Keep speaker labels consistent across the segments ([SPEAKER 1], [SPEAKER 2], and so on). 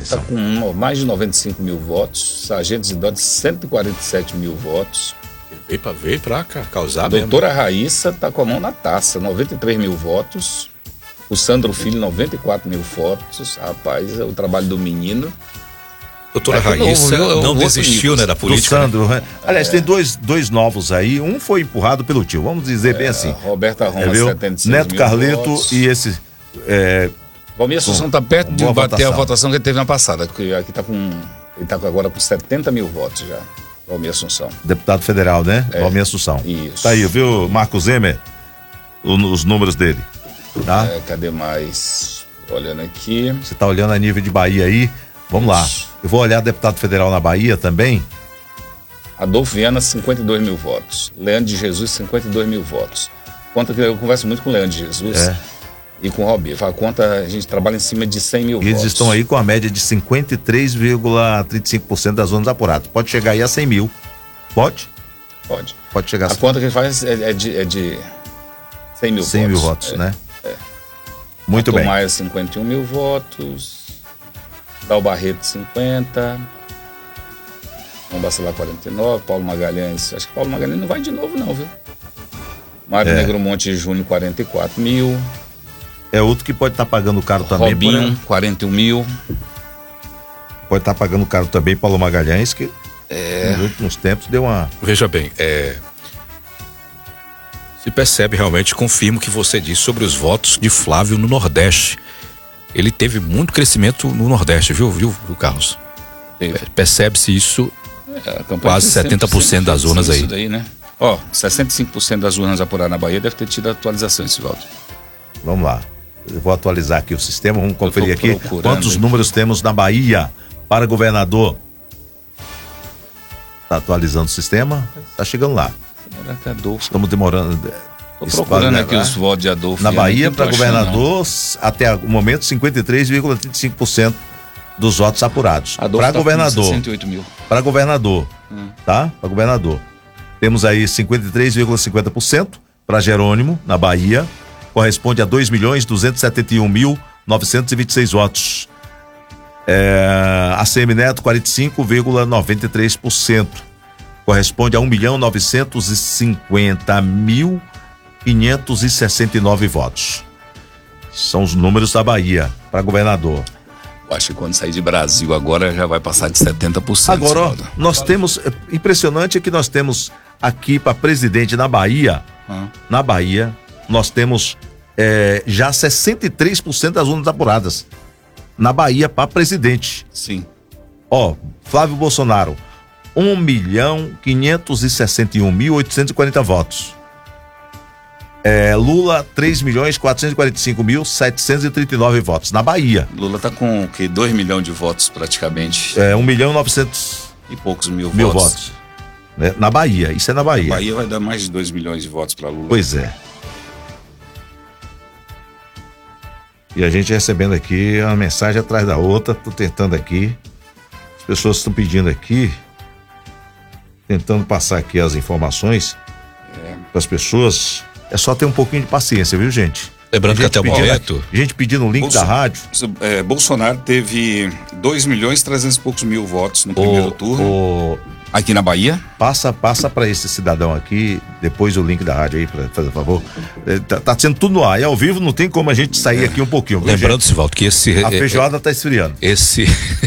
[SPEAKER 1] está com mais de 95 mil votos. Sargento Isidoro, 147 mil votos.
[SPEAKER 2] Veio pra causar
[SPEAKER 1] Doutora Raíssa está com a mão na taça, 93 mil votos. O Sandro Filho, 94 mil votos. Rapaz, é o trabalho do menino.
[SPEAKER 2] Doutora Raíssa não desistiu, né, da política.
[SPEAKER 3] Do Sandro, né? Aliás, tem dois novos aí. Um foi empurrado pelo tio, vamos dizer bem assim.
[SPEAKER 1] Roberta Roma, 76
[SPEAKER 3] Neto
[SPEAKER 1] mil
[SPEAKER 3] Carleto
[SPEAKER 1] votos.
[SPEAKER 3] E esse...
[SPEAKER 1] Valmir Assunção está perto de
[SPEAKER 3] boa
[SPEAKER 1] bater a
[SPEAKER 3] votação.
[SPEAKER 1] votação que ele teve na passada. Que aqui ele está agora com 70 mil votos já. Valmir Assunção.
[SPEAKER 3] Deputado federal, né? Valmir Assunção.
[SPEAKER 1] Isso.
[SPEAKER 3] Tá aí, viu, Marcos Zemer? Os números dele. Tá?
[SPEAKER 1] Cadê mais? Olhando aqui.
[SPEAKER 3] Você tá olhando a nível de Bahia aí. Vamos lá. Eu vou olhar deputado federal na Bahia também.
[SPEAKER 1] Adolfo Viana, 52 mil votos. Leandro de Jesus, 52 mil votos. Conta que eu converso muito com o Leandro de Jesus e com o Robi. Fala, conta, a gente trabalha em cima de 100 mil votos.
[SPEAKER 3] Eles estão aí com a média de 53,35% das zonas apuradas. Pode chegar aí a 100 mil. Pode?
[SPEAKER 1] Pode.
[SPEAKER 3] Pode chegar a
[SPEAKER 1] A conta que ele faz é de 100 mil
[SPEAKER 3] 100
[SPEAKER 1] votos.
[SPEAKER 3] mil votos, né? Muito bem.
[SPEAKER 1] Maia, 51 mil votos. Dal Barreto, 50. Vamos Bacelar, 49. Paulo Magalhães, acho que Paulo Magalhães não vai de novo não, viu? Mário Negromonte Júnior, 44 mil.
[SPEAKER 3] É outro que pode estar pagando caro também.
[SPEAKER 1] Robinho, 41 mil.
[SPEAKER 3] Pode estar pagando caro também, Paulo Magalhães, que nos últimos tempos deu uma...
[SPEAKER 2] Veja bem, se percebe realmente, confirmo o que você disse sobre os votos de Flávio no Nordeste. Ele teve muito crescimento no Nordeste, viu, Carlos? Percebe-se isso, quase 70% das zonas aí.
[SPEAKER 1] Isso daí, né? 65% das urnas apuradas na Bahia deve ter tido atualização esse voto.
[SPEAKER 3] Vamos lá. Eu vou atualizar aqui o sistema, vamos conferir aqui quantos
[SPEAKER 1] aqui.
[SPEAKER 3] números temos na Bahia para governador. Tá atualizando o sistema, tá chegando lá.
[SPEAKER 1] Será que Adolfo?
[SPEAKER 3] Estamos demorando.
[SPEAKER 1] Estou procurando aqui os votos de Adolfo.
[SPEAKER 3] Na Bahia, para governador, até o momento, 53,35% dos votos apurados. Para governador.
[SPEAKER 1] 68 mil.
[SPEAKER 3] Para governador, tá? Para governador. Temos aí 53,50% para Jerônimo, na Bahia. Corresponde a 2.271.926 votos. ACM Neto, 45,93%. Corresponde a 1.950.569 votos. São os números da Bahia para governador.
[SPEAKER 1] Eu acho que quando sair de Brasil agora já vai passar de 70%.
[SPEAKER 3] Agora, nós temos, impressionante é que nós temos aqui para presidente na Bahia, nós temos já 63% das urnas apuradas. Na Bahia para presidente.
[SPEAKER 1] Sim.
[SPEAKER 3] Flávio Bolsonaro, 1.561.840 votos. Lula, 3.445.739 votos. Na Bahia.
[SPEAKER 1] Lula tá com o quê? 2 milhões de votos praticamente.
[SPEAKER 3] 1.900.000
[SPEAKER 1] e poucos mil
[SPEAKER 3] votos. Né? Na Bahia, isso é na Bahia.
[SPEAKER 1] Bahia vai dar mais de 2 milhões de votos para Lula.
[SPEAKER 3] Pois é. E a gente recebendo aqui uma mensagem atrás da outra, tô tentando aqui. As pessoas estão pedindo aqui, tentando passar aqui as informações para as pessoas. É só ter um pouquinho de paciência, viu, gente?
[SPEAKER 2] Lembrando que até o momento...
[SPEAKER 3] Gente pedindo o link da rádio.
[SPEAKER 1] Bolsonaro teve 2.300.000 e poucos votos no primeiro turno. Aqui na Bahia.
[SPEAKER 3] Passa para esse cidadão aqui, depois o link da rádio aí, para fazer favor. Tá sendo tudo no ar. E ao vivo não tem como a gente sair aqui um pouquinho.
[SPEAKER 2] Lembrando, Sivaldo, que a
[SPEAKER 3] feijoada tá esfriando.
[SPEAKER 2] Esse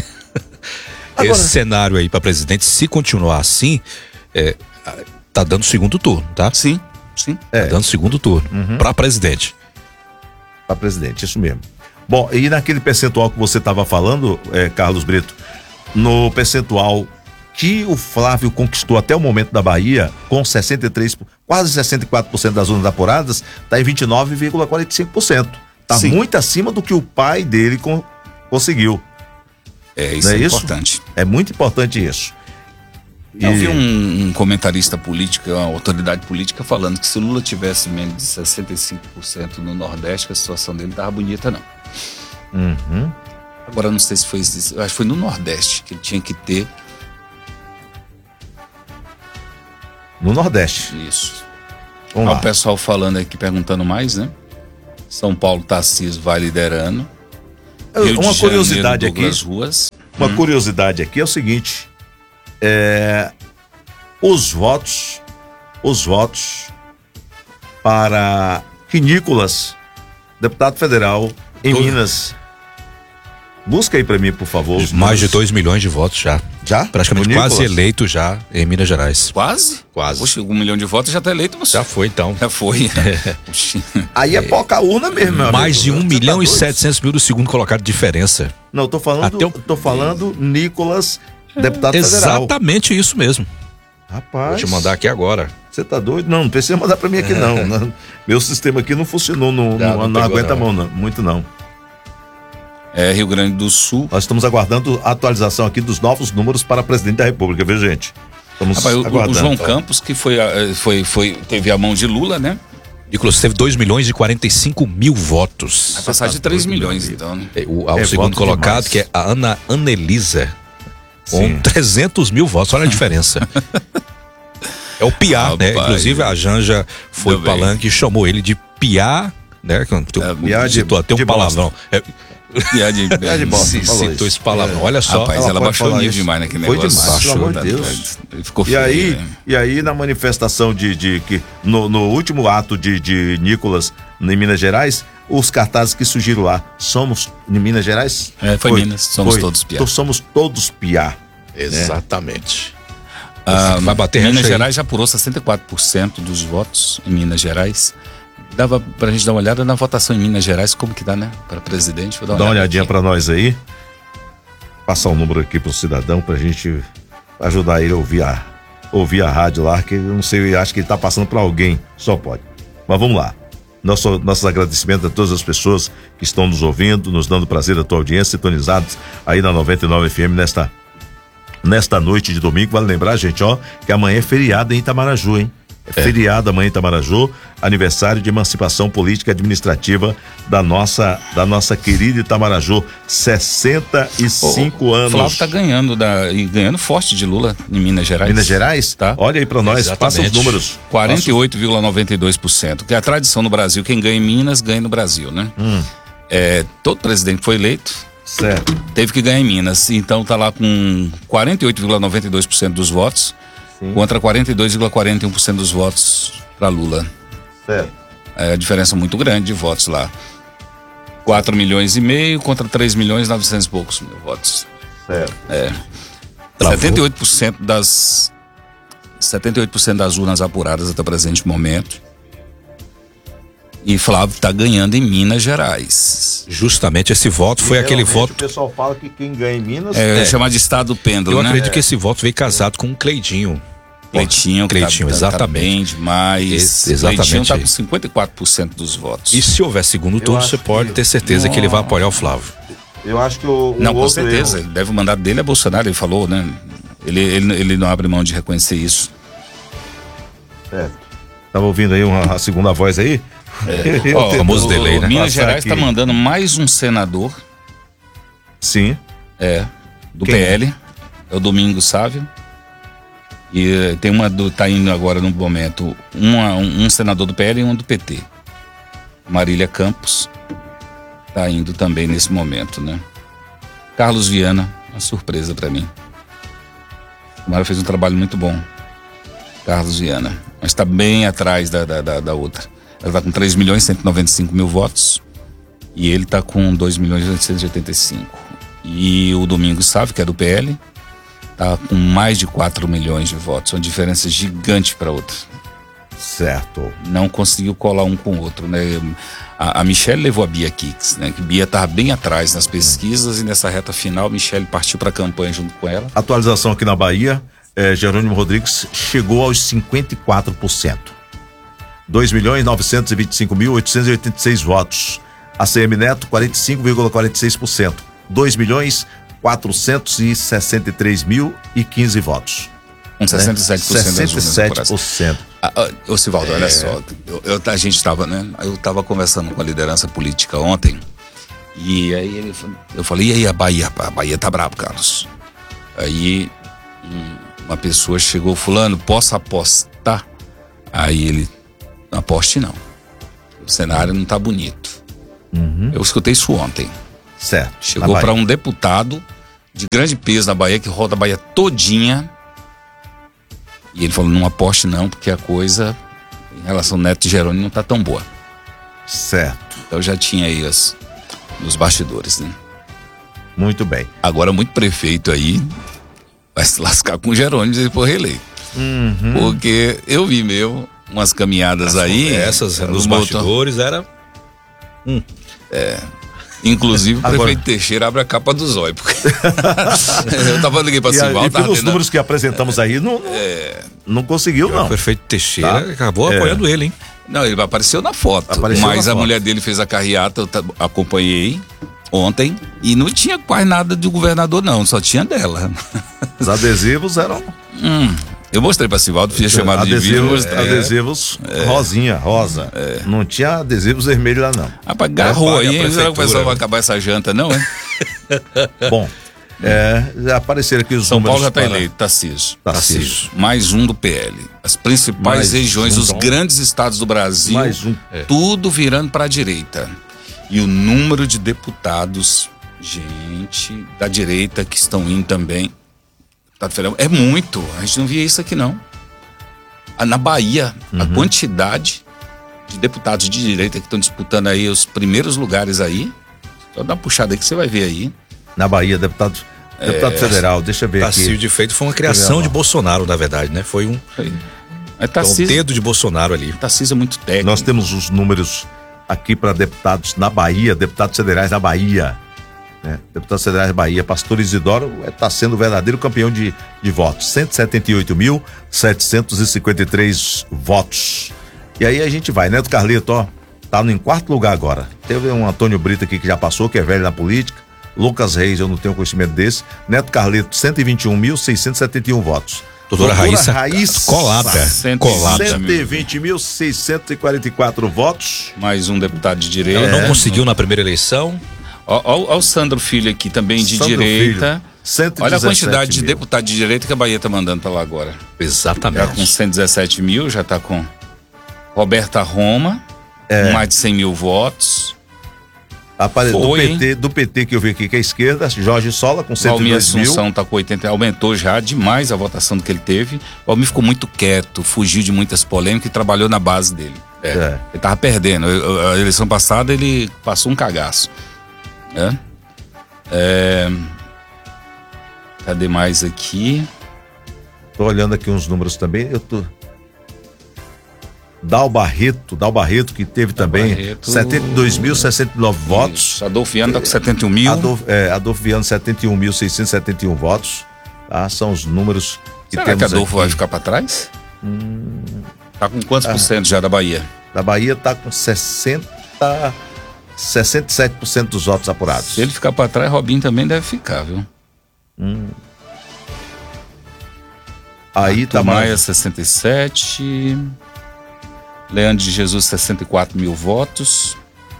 [SPEAKER 2] cenário aí para presidente, se continuar assim, tá dando segundo turno, tá?
[SPEAKER 1] Sim.
[SPEAKER 2] Tá dando segundo turno para presidente.
[SPEAKER 3] Para presidente, isso mesmo. Bom, e naquele percentual que você estava falando, Carlos Brito, no percentual que o Flávio conquistou até o momento da Bahia, com 63, quase 64% das urnas apuradas, está em 29,45%. Está muito acima do que o pai dele conseguiu.
[SPEAKER 1] Isso é importante.
[SPEAKER 3] É muito importante isso.
[SPEAKER 1] Eu vi um comentarista político, uma autoridade política, falando que se o Lula tivesse menos de 65% no Nordeste, que a situação dele não estava bonita, não. Agora, não sei se foi isso. Eu acho que foi no Nordeste que ele tinha que ter.
[SPEAKER 3] No Nordeste.
[SPEAKER 1] Isso.
[SPEAKER 3] Vamos lá.
[SPEAKER 1] O pessoal falando aqui, perguntando mais, né? São Paulo, Tarcísio vai liderando.
[SPEAKER 3] Uma curiosidade aqui.
[SPEAKER 1] Ruas.
[SPEAKER 3] Uma curiosidade aqui é o seguinte: os votos para Nicolas, deputado federal em Minas. Busca aí pra mim, por favor.
[SPEAKER 2] Mais de 2 milhões de votos já.
[SPEAKER 3] Já?
[SPEAKER 2] Praticamente quase eleito já em Minas Gerais.
[SPEAKER 1] Quase?
[SPEAKER 2] Quase.
[SPEAKER 1] Poxa, 1 milhão de votos já tá eleito. Mas...
[SPEAKER 2] Já foi, então.
[SPEAKER 1] Já foi.
[SPEAKER 3] Aí é pouca urna mesmo, meu
[SPEAKER 2] Mais
[SPEAKER 3] amigo.
[SPEAKER 2] de 1 milhão e 700 mil do segundo colocado de diferença.
[SPEAKER 3] Não, tô falando Nicolas, deputado federal.
[SPEAKER 2] Exatamente isso mesmo.
[SPEAKER 3] Rapaz.
[SPEAKER 2] Vou te mandar aqui agora.
[SPEAKER 3] Você tá doido? Não precisa mandar pra mim aqui não. Meu sistema aqui não funcionou, não aguenta a mão, não. Muito não.
[SPEAKER 1] Rio Grande do Sul.
[SPEAKER 3] Nós estamos aguardando a atualização aqui dos novos números para presidente da República, viu, gente? Estamos aguardando.
[SPEAKER 1] O João Campos, que teve a mão de Lula, né?
[SPEAKER 2] Nicolas teve 2 milhões e 45 mil votos.
[SPEAKER 1] Vai passar de 3 milhões, então, né?
[SPEAKER 2] O segundo colocado, demais, que é a Anelisa, com 300 mil votos. Olha a diferença. É o Piá, né? Inclusive a Janja foi palanque e chamou ele de Piá, né? Tem um palavrão.
[SPEAKER 1] Piá de bosta.
[SPEAKER 2] Citou esse palavrão. Olha só.
[SPEAKER 1] Rapaz, ela baixou o nível demais naquele negócio.
[SPEAKER 3] Foi demais, pelo amor de Deus.
[SPEAKER 1] Ficou feio,
[SPEAKER 3] e aí na manifestação que no último ato de Nicolas em Minas Gerais, os cartazes que surgiram lá, somos em Minas Gerais?
[SPEAKER 1] Foi Minas, somos todos Piá.
[SPEAKER 3] Então somos todos Piá.
[SPEAKER 2] Exatamente.
[SPEAKER 1] Vai bater Minas Gerais já apurou 64% dos votos em Minas Gerais. Dava pra gente dar uma olhada na votação em Minas Gerais, como que dá, né? Para presidente.
[SPEAKER 3] Dá uma olhadinha pra nós aí. Passar um número aqui pro cidadão pra gente ajudar ele a ouvir a rádio lá, que eu não sei, eu acho que ele tá passando pra alguém, só pode. Mas vamos lá. Nossos agradecimentos a todas as pessoas que estão nos ouvindo, nos dando prazer da tua audiência, sintonizados aí na 99 FM nesta noite de domingo. Vale lembrar, gente, que amanhã é feriado em Itamaraju, hein? Feriado amanhã em Itamaraju, aniversário de emancipação política e administrativa da nossa querida Itamaraju, 65 anos. O
[SPEAKER 1] Flávio tá ganhando forte de Lula em Minas Gerais.
[SPEAKER 3] Minas Gerais?
[SPEAKER 1] Tá.
[SPEAKER 3] Olha aí pra nós, exatamente. Passa os números.
[SPEAKER 1] 48,92%, que é a tradição no Brasil, quem ganha em Minas, ganha no Brasil, né? Todo presidente que foi eleito,
[SPEAKER 3] certo,
[SPEAKER 1] teve que ganhar em Minas, então tá lá com 48,92% dos votos, contra 42,41% dos votos para Lula.
[SPEAKER 3] Certo.
[SPEAKER 1] É a diferença muito grande de votos lá. 4 milhões e meio contra 3 milhões e 900 e poucos mil votos.
[SPEAKER 3] Certo.
[SPEAKER 1] 78% das urnas apuradas até o presente momento. E Flávio está ganhando em Minas Gerais.
[SPEAKER 2] Justamente esse voto foi aquele voto.
[SPEAKER 3] O pessoal fala que quem ganha em Minas
[SPEAKER 1] chamado de estado pêndulo,
[SPEAKER 2] eu
[SPEAKER 1] né?
[SPEAKER 2] acredito que esse voto veio casado com o Cleitinho.
[SPEAKER 1] Cleitinho,
[SPEAKER 2] exatamente.
[SPEAKER 1] Tá bem demais.
[SPEAKER 2] Exatamente.
[SPEAKER 1] Cleitinho tá com 54% dos votos.
[SPEAKER 2] E se houver segundo turno, você pode ter certeza que ele vai apoiar o Flávio.
[SPEAKER 3] Eu acho que
[SPEAKER 1] não, com certeza. Ele deve, o mandato dele é Bolsonaro, ele falou, né? Ele não abre mão de reconhecer isso.
[SPEAKER 3] Tava ouvindo aí a segunda voz aí?
[SPEAKER 2] O famoso delay, né?
[SPEAKER 1] Minas Gerais está mandando mais um senador.
[SPEAKER 3] Sim.
[SPEAKER 1] Do PL. É o Domingos Sávio. E tem tá indo agora no momento um senador do PL e um do PT. Marília Campos tá indo também nesse momento, né? Carlos Viana, uma surpresa para mim. O Mara fez um trabalho muito bom. Carlos Viana. Mas tá bem atrás da outra. Ela tá com 3 milhões e 195 mil votos. E ele tá com 2 milhões e 885. E o Domingos Sávio, que é do PL, tá com mais de 4 milhões de votos. Uma diferença gigante para outra.
[SPEAKER 3] Certo.
[SPEAKER 1] Não conseguiu colar um com o outro, né? A Michelle levou a Bia Kicks, né? Que Bia tava bem atrás nas pesquisas e nessa reta final, Michelle partiu para a campanha junto com ela.
[SPEAKER 3] Atualização aqui na Bahia, Jerônimo Rodrigues chegou aos 54%. 2.925.886 votos. ACM Neto, 45,46%. 2.463.015 votos.
[SPEAKER 1] Com 67%.
[SPEAKER 3] 67%.
[SPEAKER 1] Ô Sivaldo, olha só. A gente estava, né? Eu estava conversando com a liderança política ontem. E aí eu falei, e aí a Bahia? A Bahia tá brava, Carlos. Aí uma pessoa chegou, fulano, posso apostar? Aí ele, não aposte não. O cenário não tá bonito. Eu escutei isso ontem.
[SPEAKER 3] Certo.
[SPEAKER 1] Chegou para um deputado de grande peso na Bahia, que roda a Bahia todinha. E ele falou, não aposte não, porque a coisa, em relação ao Neto Jerônimo, não tá tão boa.
[SPEAKER 3] Certo.
[SPEAKER 1] Então já tinha aí nos bastidores, né?
[SPEAKER 3] Muito bem.
[SPEAKER 1] Agora muito prefeito aí vai se lascar com o Jerônimo se ele for reeleito. Porque eu vi mesmo umas caminhadas aí.
[SPEAKER 2] Essas nos bastidores era...
[SPEAKER 1] Inclusive o prefeito Teixeira abre a capa do zóio. Porque eu liguei pra Simval.
[SPEAKER 3] E pelos números que apresentamos aí, não conseguiu, não.
[SPEAKER 2] O prefeito Teixeira acabou apoiando ele, hein?
[SPEAKER 1] Não, ele apareceu na foto. Mas a mulher dele fez a carreata, eu acompanhei ontem, e não tinha quase nada do governador, não, só tinha dela.
[SPEAKER 3] Os adesivos eram...
[SPEAKER 1] Eu mostrei pra Sivaldo, fiz chamada de vídeo.
[SPEAKER 3] Adesivos rosa. Não tinha adesivos vermelhos lá, não.
[SPEAKER 1] Rapaz, agarrou aí, hein? Será que o pessoal vai acabar essa janta, não, hein?
[SPEAKER 3] Bom, já apareceram aqui os
[SPEAKER 1] São
[SPEAKER 3] números.
[SPEAKER 1] Paulo já está eleito, Tarcísio. Mais um do PL. As principais regiões, os grandes estados do Brasil, tudo virando para a direita. E o número de deputados, gente, da direita que estão indo também, é muito. A gente não via isso aqui, não. Na Bahia, a quantidade de deputados de direita que estão disputando aí os primeiros lugares aí, só dá uma puxada aí que você vai ver aí.
[SPEAKER 3] Na Bahia, deputado federal, deixa eu ver aqui.
[SPEAKER 2] Tarcísio de Freitas foi uma criação de Bolsonaro, na verdade, né? Foi um dedo de Bolsonaro ali.
[SPEAKER 1] Tarcísio é muito técnico.
[SPEAKER 3] Nós temos os números aqui para deputados na Bahia, deputados federais na Bahia. Deputados federais da Bahia, Pastor Isidoro está sendo o verdadeiro campeão de votos. 178.753 votos. E aí a gente vai, Neto Carleto, tá em quarto lugar agora. Teve um Antônio Brito aqui que já passou, que é velho na política. Lucas Reis, eu não tenho conhecimento desse. Neto Carleto, 121.671 votos.
[SPEAKER 2] Doutora Raíssa colada.
[SPEAKER 3] 120.644 votos.
[SPEAKER 1] Mais um deputado de direita.
[SPEAKER 2] Ela não conseguiu na primeira eleição.
[SPEAKER 1] Olha o Sandro Filho aqui, também de direita. Olha a quantidade de deputados de direita que a Bahia tá mandando para lá agora.
[SPEAKER 2] Exatamente.
[SPEAKER 1] Já com 117 mil, já tá com Roberta Roma, com mais de 100 mil votos.
[SPEAKER 3] Do PT que eu vi aqui, que é a esquerda, Jorge Sola com 102
[SPEAKER 1] Valmir
[SPEAKER 3] mil.
[SPEAKER 1] Assunção tá com 80, aumentou já demais a votação do que ele teve. O Valmir ficou muito quieto, fugiu de muitas polêmicas e trabalhou na base dele. Ele tava perdendo. A eleição passada ele passou um cagaço. Cadê mais aqui?
[SPEAKER 3] Tô olhando aqui uns números também. Dal Barreto, que teve também 72.069 votos.
[SPEAKER 1] Adolfo Viana tá com 71 mil.
[SPEAKER 3] Adolfo Viana, 71.671 votos. Tá? São os números que
[SPEAKER 1] Será
[SPEAKER 3] temos
[SPEAKER 1] que Adolfo
[SPEAKER 3] aqui.
[SPEAKER 1] vai ficar para trás? Tá com quantos por cento já da Bahia?
[SPEAKER 3] Da Bahia tá com 67% dos votos apurados.
[SPEAKER 1] Se ele ficar para trás, Robinho também deve ficar, viu?
[SPEAKER 3] Aí tá
[SPEAKER 1] Maia,
[SPEAKER 3] mais
[SPEAKER 1] 67. Leandro de Jesus, 64 mil votos.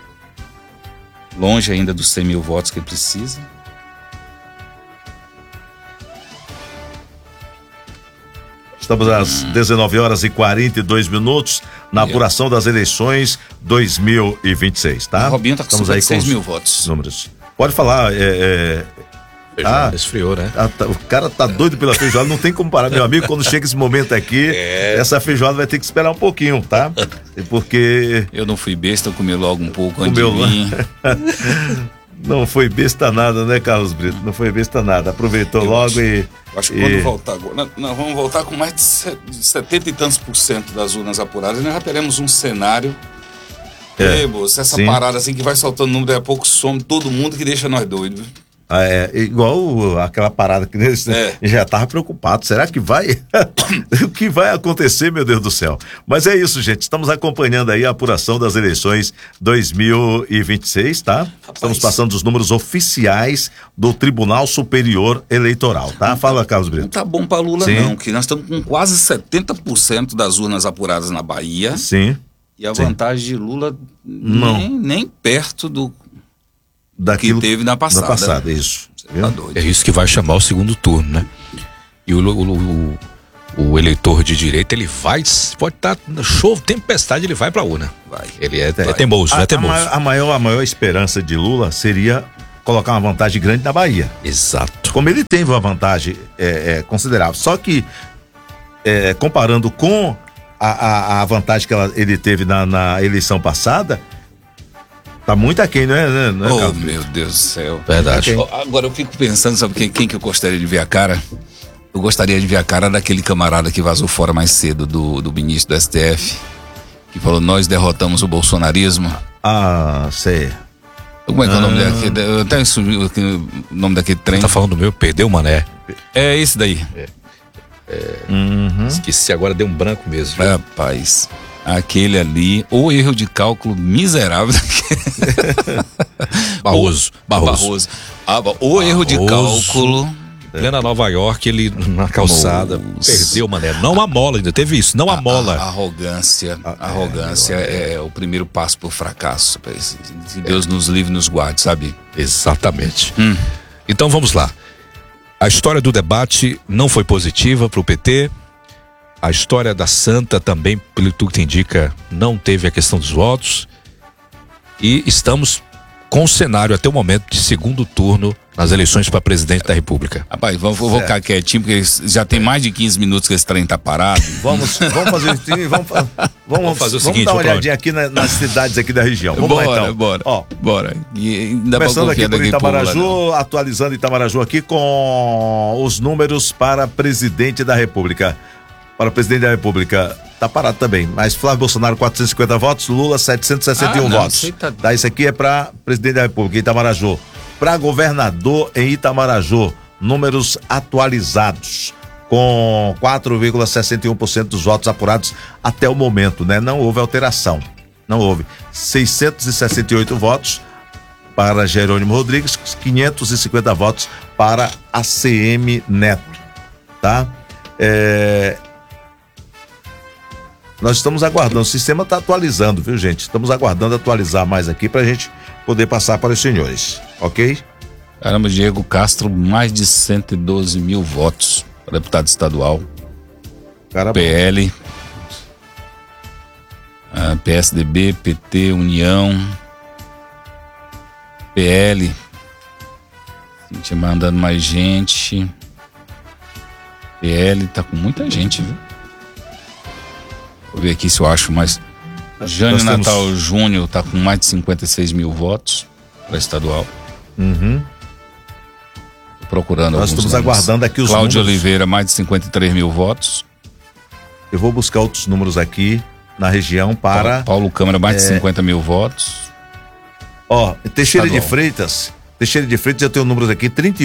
[SPEAKER 1] Longe ainda dos 100 mil votos que ele precisa.
[SPEAKER 3] Estamos às 19h42 na apuração das eleições 2026, tá?
[SPEAKER 1] O Robinho tá com 56 mil votos.
[SPEAKER 3] Números. Pode falar,
[SPEAKER 2] Feijoada esfriou, né?
[SPEAKER 3] O cara tá doido pela feijoada, não tem como parar, meu amigo. Quando chega esse momento aqui, essa feijoada vai ter que esperar um pouquinho, tá? Porque...
[SPEAKER 1] Eu não fui besta, eu comi logo um pouco antes de vir.
[SPEAKER 3] Não foi besta nada, né, Carlos Brito? Não foi besta nada. Aproveitou logo e...
[SPEAKER 1] Acho que quando voltar agora, nós vamos voltar com mais de 70 e tantos % das urnas apuradas, e nós já teremos um cenário. Essa parada assim que vai soltando número, daqui a pouco some todo mundo, que deixa nós doidos.
[SPEAKER 3] Igual aquela parada que já tava preocupado. Será que vai? O que vai acontecer, meu Deus do céu? Mas é isso, gente. Estamos acompanhando aí a apuração das eleições 2026, tá? Estamos passando os números oficiais do Tribunal Superior Eleitoral, tá? Fala, Carlos Brito.
[SPEAKER 1] Não tá bom pra Lula, não, que nós estamos com quase 70% das urnas apuradas na Bahia.
[SPEAKER 3] Sim.
[SPEAKER 1] E a vantagem de Lula nem perto daquilo que teve na passada.
[SPEAKER 3] Na passada, isso.
[SPEAKER 1] Tá doido.
[SPEAKER 2] É isso que vai chamar o segundo turno, né? E o eleitor de direita, ele pode estar no show, tempestade, ele vai pra urna.
[SPEAKER 1] Vai.
[SPEAKER 2] Ele é teimoso, né? Teimoso.
[SPEAKER 3] A maior esperança de Lula seria colocar uma vantagem grande na Bahia.
[SPEAKER 2] Exato.
[SPEAKER 3] Como ele teve uma vantagem considerável. Só que, comparando com a vantagem que ele teve na eleição passada, tá muito aquém, não é? Não é,
[SPEAKER 1] Oh,
[SPEAKER 3] Carlos?
[SPEAKER 1] meu Deus do céu.
[SPEAKER 2] Verdade.
[SPEAKER 1] Oh, agora eu fico pensando, sabe quem que eu gostaria de ver a cara? Eu gostaria de ver a cara daquele camarada que vazou fora mais cedo do ministro do STF, que falou: nós derrotamos o bolsonarismo.
[SPEAKER 3] Ah, sei.
[SPEAKER 1] Como é que é o nome daquele? Eu até sumiu aqui o nome daquele trem.
[SPEAKER 2] Tá falando do meu, perdeu o mané.
[SPEAKER 1] É esse daí.
[SPEAKER 2] Esqueci, agora deu um branco mesmo.
[SPEAKER 1] Rapaz, aquele ali, o erro de cálculo miserável.
[SPEAKER 2] Barroso.
[SPEAKER 1] O erro de
[SPEAKER 2] Barroso.
[SPEAKER 1] cálculo.
[SPEAKER 2] Plena Nova York, ele na calçada,
[SPEAKER 1] Nossa.
[SPEAKER 2] perdeu o mané. Não amola, ainda teve isso, não amola.
[SPEAKER 1] A arrogância é o primeiro passo pro fracasso. Que Deus nos livre e nos guarde, sabe?
[SPEAKER 2] Exatamente. Então vamos lá. A história do debate não foi positiva para o PT. A história da Santa também, pelo tudo que indica, não teve a questão dos votos. E estamos com o cenário até o momento de segundo turno nas eleições para presidente da República.
[SPEAKER 1] Rapaz, vou ficar quietinho, porque já tem mais de 15 minutos que esse trem tá parado.
[SPEAKER 3] Vamos fazer o seguinte, vamos
[SPEAKER 2] fazer o seguinte,
[SPEAKER 3] dar uma
[SPEAKER 2] vamos pra
[SPEAKER 3] olhadinha aqui nas cidades aqui da região. Vamos lá então.
[SPEAKER 1] Bora.
[SPEAKER 3] Ó,
[SPEAKER 1] Bora. E ainda
[SPEAKER 3] começando aqui por
[SPEAKER 1] daquele povo lá, não.
[SPEAKER 3] Itamaraju, atualizando Itamaraju aqui com os números para presidente da República. Para presidente da República, tá parado também, mas Flávio Bolsonaro 450 votos, Lula 761 votos. Tá, isso aqui é para presidente da República, Itamaraju. Para governador em Itamaraju, números atualizados, com 4,61% dos votos apurados até o momento, né? Não houve alteração, não houve. 668 votos para Jerônimo Rodrigues, 550 votos para ACM Neto, tá? Nós estamos aguardando, o sistema está atualizando, viu, gente? Estamos aguardando atualizar mais aqui para a gente poder passar para os senhores, ok?
[SPEAKER 1] Caramba, Diego Castro, mais de 112 mil votos para deputado estadual.
[SPEAKER 3] Cara,
[SPEAKER 1] PL, PSDB, PT, União, PL, gente mandando mais gente. PL tá com muita gente, viu? Vou ver aqui se eu acho mais. Jânio Natal Júnior tá com mais de 56 mil votos para estadual. Tô procurando
[SPEAKER 3] nós
[SPEAKER 1] alguns
[SPEAKER 3] estamos
[SPEAKER 1] nomes.
[SPEAKER 3] aguardando aqui os
[SPEAKER 1] Cláudio
[SPEAKER 3] números.
[SPEAKER 1] Oliveira, mais de 53 mil votos.
[SPEAKER 3] Eu vou buscar outros números aqui na região para...
[SPEAKER 1] Paulo Câmara, mais de 50 mil votos.
[SPEAKER 3] Ó, Teixeira de
[SPEAKER 1] Estadual.
[SPEAKER 3] Freitas, eu tenho números aqui,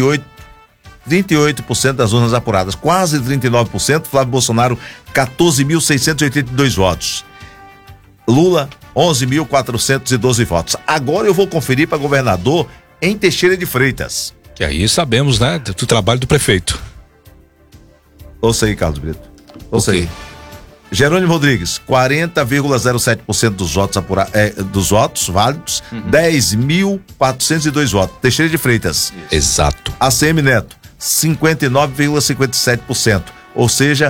[SPEAKER 3] 38% das urnas apuradas, quase 39%, Flávio Bolsonaro, 14.682 votos. Lula, 11.412 votos. Agora eu vou conferir para governador em Teixeira de Freitas.
[SPEAKER 2] Que aí sabemos, né, do trabalho do prefeito.
[SPEAKER 3] Ouça aí, Carlos Brito. Ouça
[SPEAKER 1] Ok.
[SPEAKER 3] aí. Jerônimo Rodrigues, 40,07% dos votos dos votos válidos, 10.402 votos. Teixeira de Freitas.
[SPEAKER 2] Exato.
[SPEAKER 3] ACM Neto, 59,57%, ou seja,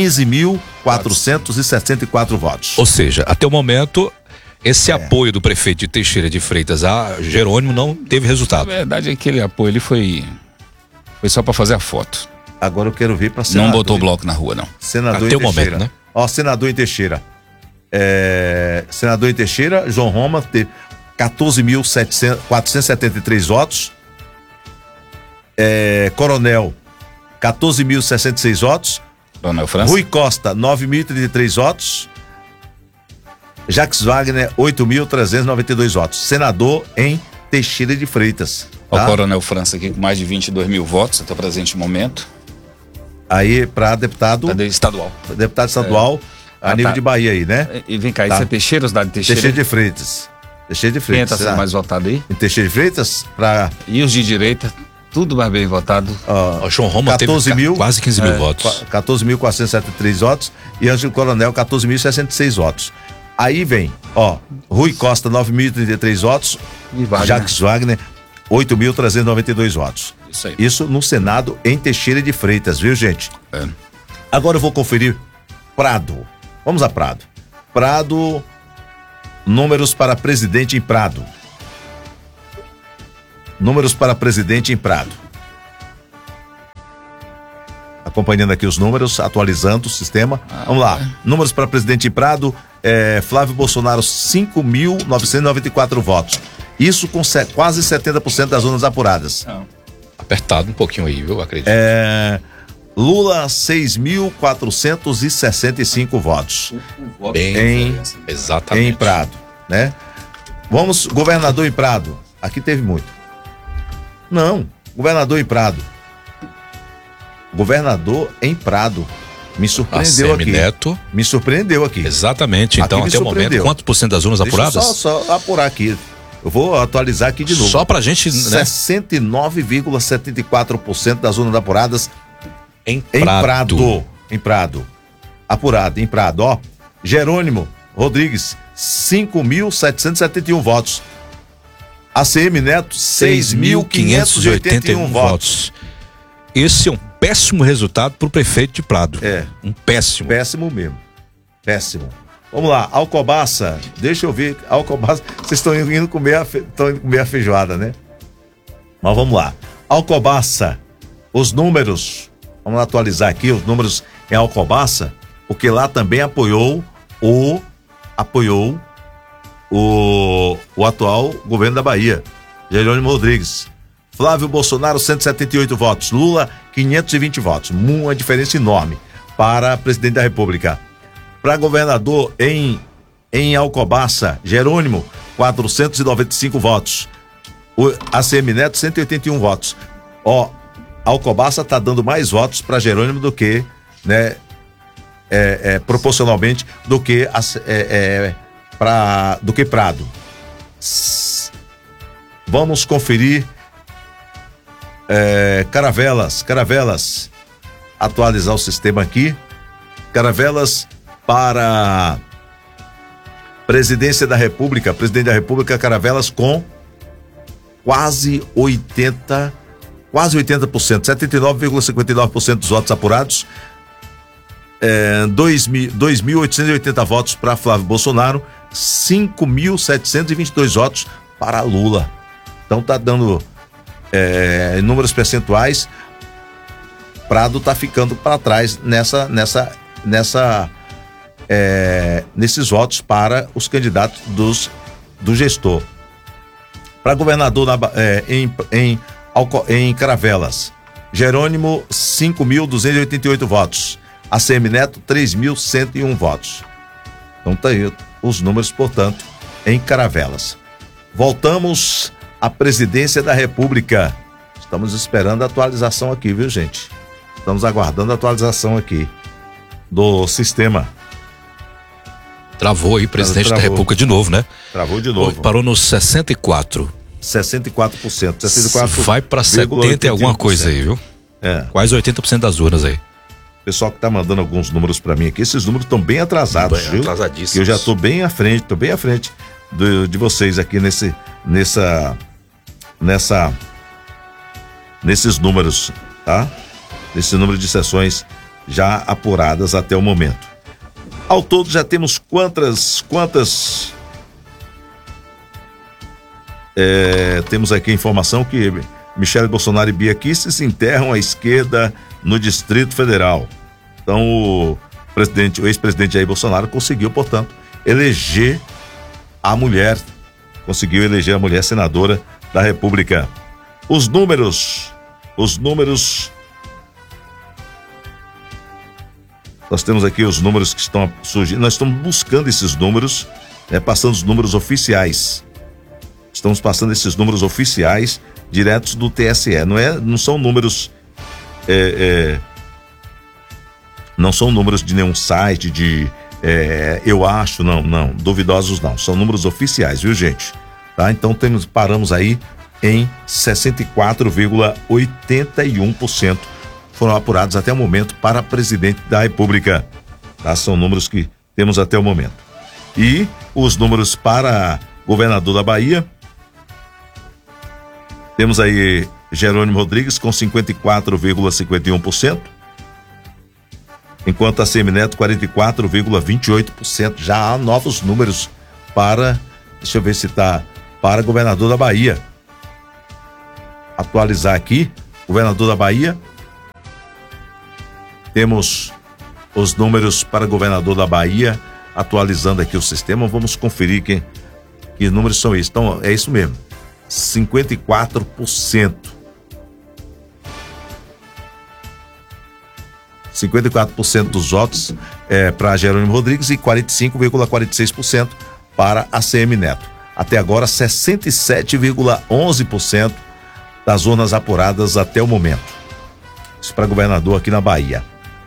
[SPEAKER 3] 15.464 votos.
[SPEAKER 2] Ou seja, até o momento, esse apoio do prefeito de Teixeira de Freitas a Jerônimo não teve
[SPEAKER 1] Na
[SPEAKER 2] resultado.
[SPEAKER 1] verdade, aquele apoio ele foi só para fazer a foto.
[SPEAKER 3] Agora eu quero ver para senador.
[SPEAKER 1] Não botou bloco na rua, não.
[SPEAKER 3] Senador
[SPEAKER 2] Até
[SPEAKER 3] em
[SPEAKER 2] o momento,
[SPEAKER 3] Teixeira.
[SPEAKER 2] né?
[SPEAKER 3] Ó, senador em Teixeira. Senador em Teixeira, João Roma, teve 14.473 votos. Coronel, 14.066 votos.
[SPEAKER 1] Coronel França.
[SPEAKER 3] Rui Costa, 9.033 votos. Jacques Wagner, 8.392 votos. Senador em Teixeira de Freitas.
[SPEAKER 1] Ó,
[SPEAKER 3] Tá?
[SPEAKER 1] o Coronel França aqui com mais de 22 mil votos até o presente momento.
[SPEAKER 3] Aí, para deputado
[SPEAKER 1] Estadual.
[SPEAKER 3] estadual a nível
[SPEAKER 1] tá.
[SPEAKER 3] de Bahia aí, né?
[SPEAKER 1] E vem cá,
[SPEAKER 3] Tá.
[SPEAKER 1] isso é Teixeira ou cidade de Teixeira?
[SPEAKER 3] Teixeira de Freitas. Teixeira de
[SPEAKER 1] Quem
[SPEAKER 3] Freitas.
[SPEAKER 1] tá sendo mais votado aí?
[SPEAKER 3] Em Teixeira de Freitas, para
[SPEAKER 1] E os de direita, tudo mais bem votado.
[SPEAKER 2] O João Roma
[SPEAKER 3] 14
[SPEAKER 2] teve
[SPEAKER 3] mil,
[SPEAKER 2] quase 15 mil votos.
[SPEAKER 3] 14.473 votos e Ângelo Coronel 14.066 votos. Aí vem, ó, Rui Costa 9.033 votos,
[SPEAKER 1] E Wagner.
[SPEAKER 3] Jacques Wagner 8.392 votos.
[SPEAKER 1] Isso aí.
[SPEAKER 3] Isso no Senado em Teixeira de Freitas, viu, gente?
[SPEAKER 1] É.
[SPEAKER 3] Agora eu vou conferir Prado. Vamos a Prado. Prado, números para presidente em Prado. Números para presidente em Prado. Acompanhando aqui os números, atualizando o sistema. Vamos lá. Números para presidente em Prado. Flávio Bolsonaro, 5.994 votos. Isso com quase 70% das urnas apuradas.
[SPEAKER 2] Não. Apertado um pouquinho aí, viu? Acredito.
[SPEAKER 3] Lula, 6.465 votos.
[SPEAKER 2] Exatamente.
[SPEAKER 3] Em Prado, né? Vamos, governador em Prado. Aqui teve muito. Não, governador em Prado. Governador em Prado. Me surpreendeu aqui.
[SPEAKER 2] Neto.
[SPEAKER 3] Me surpreendeu aqui.
[SPEAKER 2] Exatamente. Então,
[SPEAKER 3] aqui
[SPEAKER 2] até o momento, quantos por cento das urnas apuradas?
[SPEAKER 3] Só apurar aqui. Eu vou atualizar aqui de novo.
[SPEAKER 2] Só pra gente, né?
[SPEAKER 3] 69,74% das urnas apuradas
[SPEAKER 2] em Prado.
[SPEAKER 3] Em Prado. Apurado, em Prado, ó. Jerônimo Rodrigues, 5.771 votos. ACM Neto, 6.581 votos.
[SPEAKER 2] Esse é um péssimo resultado pro prefeito de Prado. Um péssimo.
[SPEAKER 3] Péssimo mesmo. Péssimo. Vamos lá, Alcobaça, deixa eu ver, Alcobaça, vocês estão indo comer a feijoada, né? Mas vamos lá, Alcobaça, os números, vamos atualizar aqui os números em Alcobaça, porque lá também apoiou o atual governo da Bahia, Jerônimo Rodrigues. Flávio Bolsonaro, 178 votos, Lula, 520 votos, uma diferença enorme para presidente da República. Para governador em Alcobaça, Jerônimo, 495 votos. O ACM Neto, 181 votos. Ó, Alcobaça tá dando mais votos para Jerônimo do que, né, proporcionalmente do que Prado. Vamos conferir Caravelas, atualizar o sistema aqui. Caravelas para presidente da República, Caravelas com quase 80%, 79,59% dos votos apurados. 2.880 votos para Flávio Bolsonaro, 5.722 votos para Lula. Então tá dando em números percentuais, Prado tá ficando para trás nesses votos para os candidatos do gestor. Para governador em Caravelas, Jerônimo, 5.288 votos. ACM Neto, 3.101 votos. Então tá aí os números, portanto, em Caravelas. Voltamos à presidência da República. Estamos esperando a atualização aqui, viu, gente? Estamos aguardando a atualização aqui do sistema.
[SPEAKER 2] Travou aí, presidente da República de novo, né?
[SPEAKER 3] Travou de novo.
[SPEAKER 2] Parou nos 64%.
[SPEAKER 3] 64%.
[SPEAKER 2] Vai para 70 e alguma coisa aí, viu? Quase 80% das urnas aí.
[SPEAKER 3] Pessoal que tá mandando alguns números para mim aqui, esses números estão bem atrasados, viu?
[SPEAKER 2] Atrasadíssimos.
[SPEAKER 3] Eu já tô bem à frente, de vocês aqui nesses números, tá? Nesse número de sessões já apuradas até o momento. Ao todo já temos quantas temos aqui a informação que Michele Bolsonaro e Bia Kicis se enterram à esquerda no Distrito Federal. Então o ex-presidente Jair Bolsonaro conseguiu, portanto, eleger a mulher senadora da República. Os números, nós temos aqui os números que estão surgindo, nós estamos buscando esses números, passando os números oficiais. Estamos passando esses números oficiais diretos do TSE. Não são números não são números de nenhum site eu acho, não, duvidosos não, são números oficiais, viu, gente? Tá? Então paramos aí em 64,81% foram apurados até o momento para presidente da República, tá? São números que temos até o momento. E os números para governador da Bahia, temos aí Jerônimo Rodrigues com 54,51%, enquanto a ACM Neto 44,28%. Já há novos números para, deixa eu ver se tá, para governador da Bahia. atualizar aqui, governador da Bahia. Temos os números para governador da Bahia, atualizando aqui o sistema. Vamos conferir que números são esses. Então, é isso mesmo. 54%. 54% dos votos para Jerônimo Rodrigues e 45,46% para ACM Neto. Até agora, 67,11% das urnas apuradas até o momento. Isso para governador aqui na Bahia.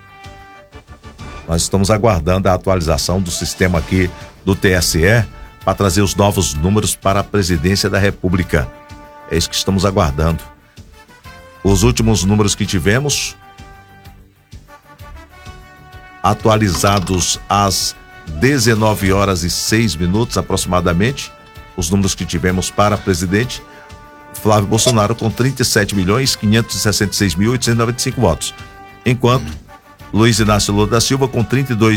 [SPEAKER 3] Nós estamos aguardando a atualização do sistema aqui do TSE para trazer os novos números para a presidência da República. É isso que estamos aguardando. Os últimos números que tivemos, atualizados às 19h06 aproximadamente, os números que tivemos para presidente: Flávio Bolsonaro com 37.566.895 votos, enquanto Luiz Inácio Lula da Silva com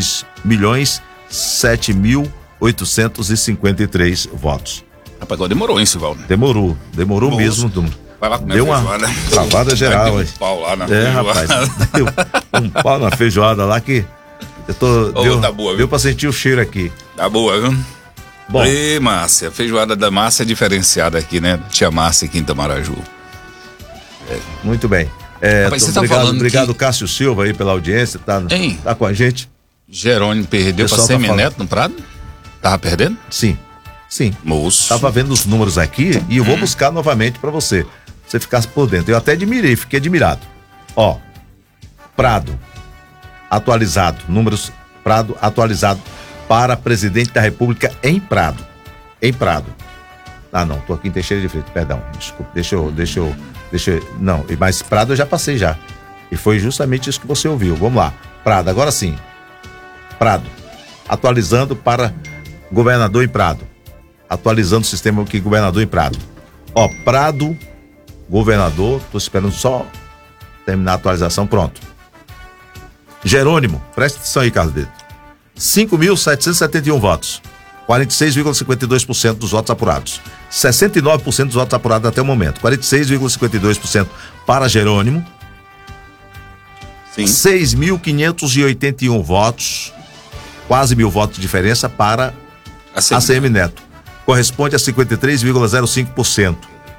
[SPEAKER 3] 32.007.853 votos.
[SPEAKER 1] Rapaz, agora demorou, hein, Sivaldo?
[SPEAKER 3] Demorou mesmo.
[SPEAKER 1] Vai lá comer
[SPEAKER 3] deu uma travada geral.
[SPEAKER 1] Deu um pau lá na feijoada.
[SPEAKER 3] Rapaz, deu um pau na feijoada lá que
[SPEAKER 1] tá boa,
[SPEAKER 3] deu pra sentir o cheiro aqui.
[SPEAKER 1] Tá boa, viu?
[SPEAKER 3] Bom.
[SPEAKER 1] E Márcia, a feijoada da Márcia é diferenciada aqui, né? Tia Márcia aqui em Itamaraju.
[SPEAKER 3] Muito bem.
[SPEAKER 1] Rapaz, você tá falando
[SPEAKER 3] obrigado,
[SPEAKER 1] que...
[SPEAKER 3] Cássio Silva aí pela audiência, tá com a gente.
[SPEAKER 1] Jerônimo perdeu pra Semineto no Prado? Tava perdendo?
[SPEAKER 3] Sim.
[SPEAKER 1] Moço.
[SPEAKER 3] Tava vendo os números aqui e eu vou buscar novamente pra você ficar por dentro. Eu até fiquei admirado. Ó, Prado, atualizado, números Prado atualizado para presidente da República em Prado. Ah, não, tô aqui em Teixeira de Freitas, perdão, desculpa, deixa eu, não, mas Prado eu já passei já, e foi justamente isso que você ouviu. Vamos lá, Prado, agora sim, Prado, atualizando para governador em Prado, atualizando o sistema aqui, governador em Prado. Ó, Prado, governador, tô esperando só terminar a atualização, pronto. Jerônimo, presta atenção aí, Carlos Brito, 5.771 votos, 46,52% dos votos apurados, 69% dos votos apurados até o momento, 46,52% para Jerônimo, 6.581 votos, quase 1.000 votos de diferença para ACM Neto, corresponde a 53,05%,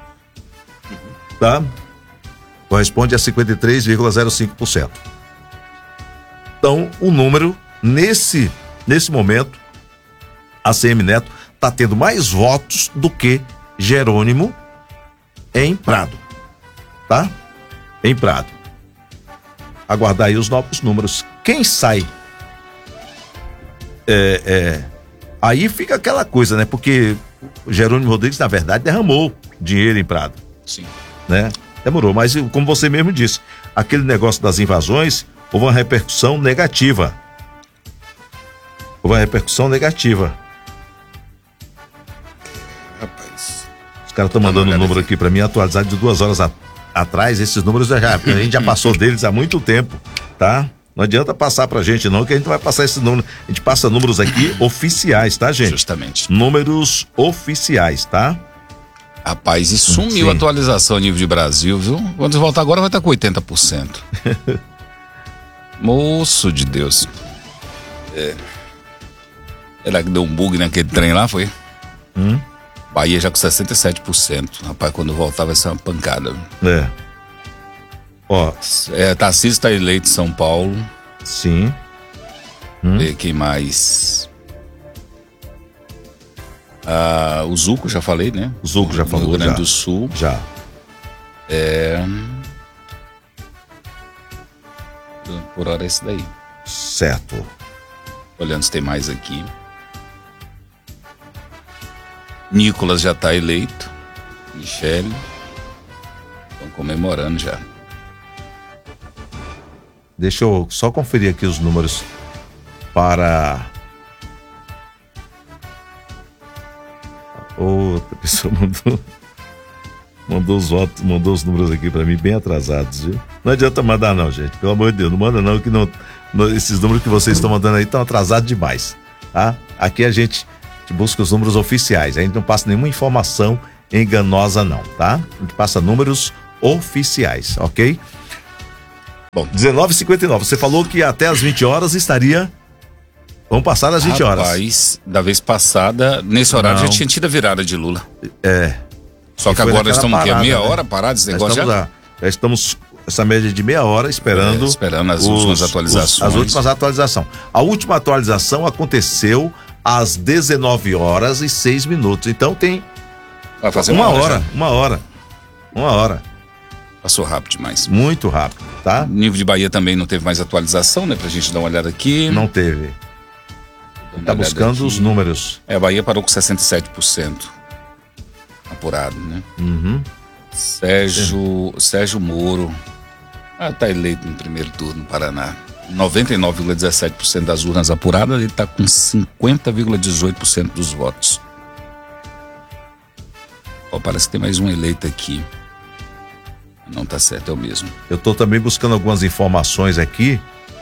[SPEAKER 3] tá? Corresponde a 53,05%. Então, o número, nesse momento, ACM Neto está tendo mais votos do que Jerônimo em Prado, tá? Em Prado. Aguardar aí os novos números. Quem sai? Aí fica aquela coisa, né? Porque o Jerônimo Rodrigues, na verdade, derramou dinheiro em Prado.
[SPEAKER 1] Sim.
[SPEAKER 3] Né? Demorou, mas como você mesmo disse, aquele negócio das invasões, houve uma repercussão negativa.
[SPEAKER 1] Rapaz.
[SPEAKER 3] Os caras estão mandando um número aqui pra mim, atualizado de 2 horas atrás. Esses números a gente já passou deles há muito tempo, tá? Não adianta passar pra gente não, que a gente não vai passar esse número. A gente passa números aqui oficiais, tá, gente?
[SPEAKER 1] Justamente.
[SPEAKER 3] Números oficiais, tá?
[SPEAKER 1] Rapaz, e sumiu a atualização a nível de Brasil, viu? Quando voltar agora vai estar com 80%. Moço de Deus. Ela que deu um bug naquele trem lá, foi? Bahia já com 67%. Rapaz, quando voltar vai ser uma pancada.
[SPEAKER 3] Ó.
[SPEAKER 1] Tarcísio está eleito em São Paulo.
[SPEAKER 3] Sim.
[SPEAKER 1] Quem mais? O Zuco, já falei, né?
[SPEAKER 3] O Zuco já falou,
[SPEAKER 1] Rio Grande do Sul.
[SPEAKER 3] Já.
[SPEAKER 1] Por hora é esse daí.
[SPEAKER 3] Certo.
[SPEAKER 1] Olhando se tem mais aqui. Nicolas já está eleito. Michele. Estão comemorando já.
[SPEAKER 3] Deixa eu só conferir aqui os números para... Outra pessoa mandou os votos, mandou os números aqui para mim bem atrasados, viu? Não adianta mandar não, gente. Pelo amor de Deus, não manda não, que esses números que vocês estão mandando aí estão atrasados demais, tá? Aqui a gente busca os números oficiais, a gente não passa nenhuma informação enganosa não, tá? A gente passa números oficiais, ok?
[SPEAKER 1] Bom,
[SPEAKER 3] 19h59, você falou que até às 20 horas estaria... Vamos passar das 20 horas.
[SPEAKER 1] Rapaz, da vez passada, nesse horário
[SPEAKER 3] Não.
[SPEAKER 1] já tinha tido a virada de Lula.
[SPEAKER 3] É.
[SPEAKER 1] Só
[SPEAKER 3] E
[SPEAKER 1] que
[SPEAKER 3] foi
[SPEAKER 1] agora nós
[SPEAKER 3] naquela
[SPEAKER 1] estamos aqui,
[SPEAKER 3] parada,
[SPEAKER 1] meia
[SPEAKER 3] né?
[SPEAKER 1] hora parados esse negócio
[SPEAKER 3] Já estamos essa média de meia hora esperando,
[SPEAKER 1] esperando as últimas atualizações.
[SPEAKER 3] As últimas atualizações. A última atualização aconteceu às 19h06. Então tem
[SPEAKER 1] Vai fazer
[SPEAKER 3] uma
[SPEAKER 1] já.
[SPEAKER 3] hora.
[SPEAKER 1] Passou rápido demais.
[SPEAKER 3] Muito rápido, tá?
[SPEAKER 1] Nível de Bahia também não teve mais atualização, né? Pra gente dar uma olhada aqui.
[SPEAKER 3] Não teve. Tá buscando os números.
[SPEAKER 1] A Bahia parou com 67% apurado, né?
[SPEAKER 3] Uhum.
[SPEAKER 1] Sérgio Moro tá eleito no primeiro turno no Paraná. 99,17% das urnas apuradas, ele tá com 50,18% dos votos. Ó, parece que tem mais um eleito aqui. Não tá certo, é o mesmo.
[SPEAKER 3] Eu tô também buscando algumas informações aqui.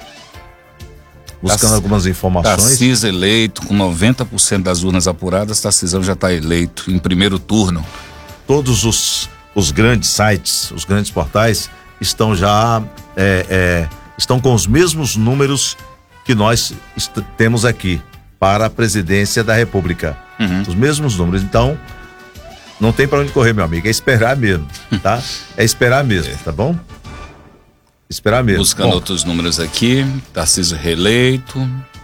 [SPEAKER 1] Tarcísio eleito com 90% das urnas apuradas. Tarcísio já está eleito em primeiro turno.
[SPEAKER 3] Todos os grandes sites, os grandes portais estão já estão com os mesmos números que nós temos aqui para a presidência da República.
[SPEAKER 1] Uhum.
[SPEAKER 3] Os mesmos números. Então, não tem para onde correr, meu amigo. É esperar mesmo, tá? É esperar mesmo, tá bom? Esperar mesmo.
[SPEAKER 1] Buscando outros números aqui. Tarcísio reeleito,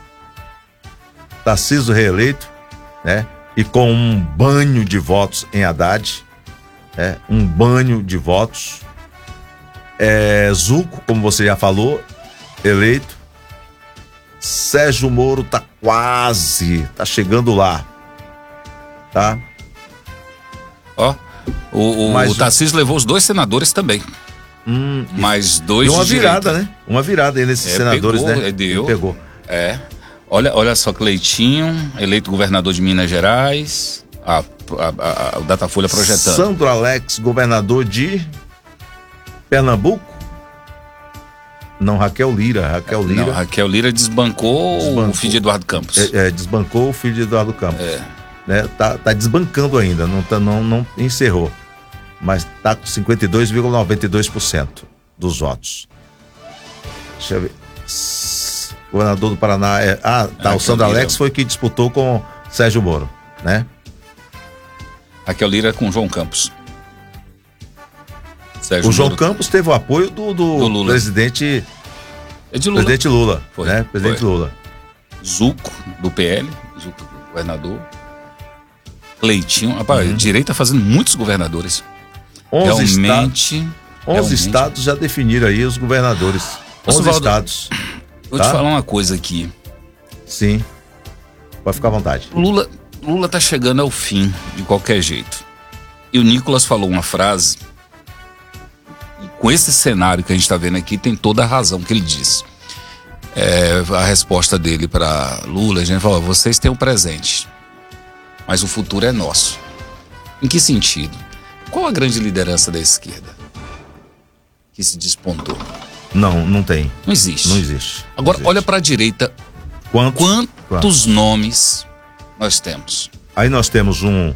[SPEAKER 3] né? E com um banho de votos em Haddad, né? Um banho de votos. Zuco, como você já falou, eleito. Sérgio Moro tá chegando lá, tá?
[SPEAKER 1] Ó, o Tarcísio levou os 2 senadores também. Mais 2
[SPEAKER 3] de uma
[SPEAKER 1] de
[SPEAKER 3] virada,
[SPEAKER 1] direita.
[SPEAKER 3] né? Uma virada aí nesses senadores,
[SPEAKER 1] pegou,
[SPEAKER 3] né?
[SPEAKER 1] Deu.
[SPEAKER 3] Pegou.
[SPEAKER 1] Olha só, Cleitinho, eleito governador de Minas Gerais. O Datafolha projetando.
[SPEAKER 3] Sandro Alex, governador de Pernambuco. Não, Raquel Lira.
[SPEAKER 1] Não, Raquel Lira desbancou o filho de Eduardo Campos.
[SPEAKER 3] Desbancou o filho de Eduardo Campos. Né? Tá desbancando ainda, não encerrou. Mas tá com 52,92% dos votos. Deixa eu ver. Governador do Paraná o Sandro Alex foi que disputou com Sérgio Moro, né?
[SPEAKER 1] Raquel Lira com João Campos.
[SPEAKER 3] O João Campos teve o apoio do
[SPEAKER 1] Lula.
[SPEAKER 3] presidente
[SPEAKER 1] Lula.
[SPEAKER 3] Presidente Lula,
[SPEAKER 1] Foi,
[SPEAKER 3] né? Presidente Lula.
[SPEAKER 1] Zuco, do PL, Zuco, governador. Cleitinho, rapaz, direita fazendo muitos governadores.
[SPEAKER 3] 11
[SPEAKER 1] realmente.
[SPEAKER 3] Estados já definiram aí os governadores. 11 estados.
[SPEAKER 1] Vou te falar uma coisa aqui.
[SPEAKER 3] Sim. Pode ficar à vontade.
[SPEAKER 1] Lula tá chegando ao fim, de qualquer jeito. E o Nicolas falou uma frase. E com esse cenário que a gente tá vendo aqui, tem toda a razão que ele disse. A resposta dele para Lula, a gente falou: vocês têm um presente, mas o futuro é nosso. Em que sentido? Qual a grande liderança da esquerda que se despontou?
[SPEAKER 3] Não tem.
[SPEAKER 1] Não existe.
[SPEAKER 3] Não existe.
[SPEAKER 1] Agora, olha para a direita. Quantos nomes nós temos?
[SPEAKER 3] Aí nós temos um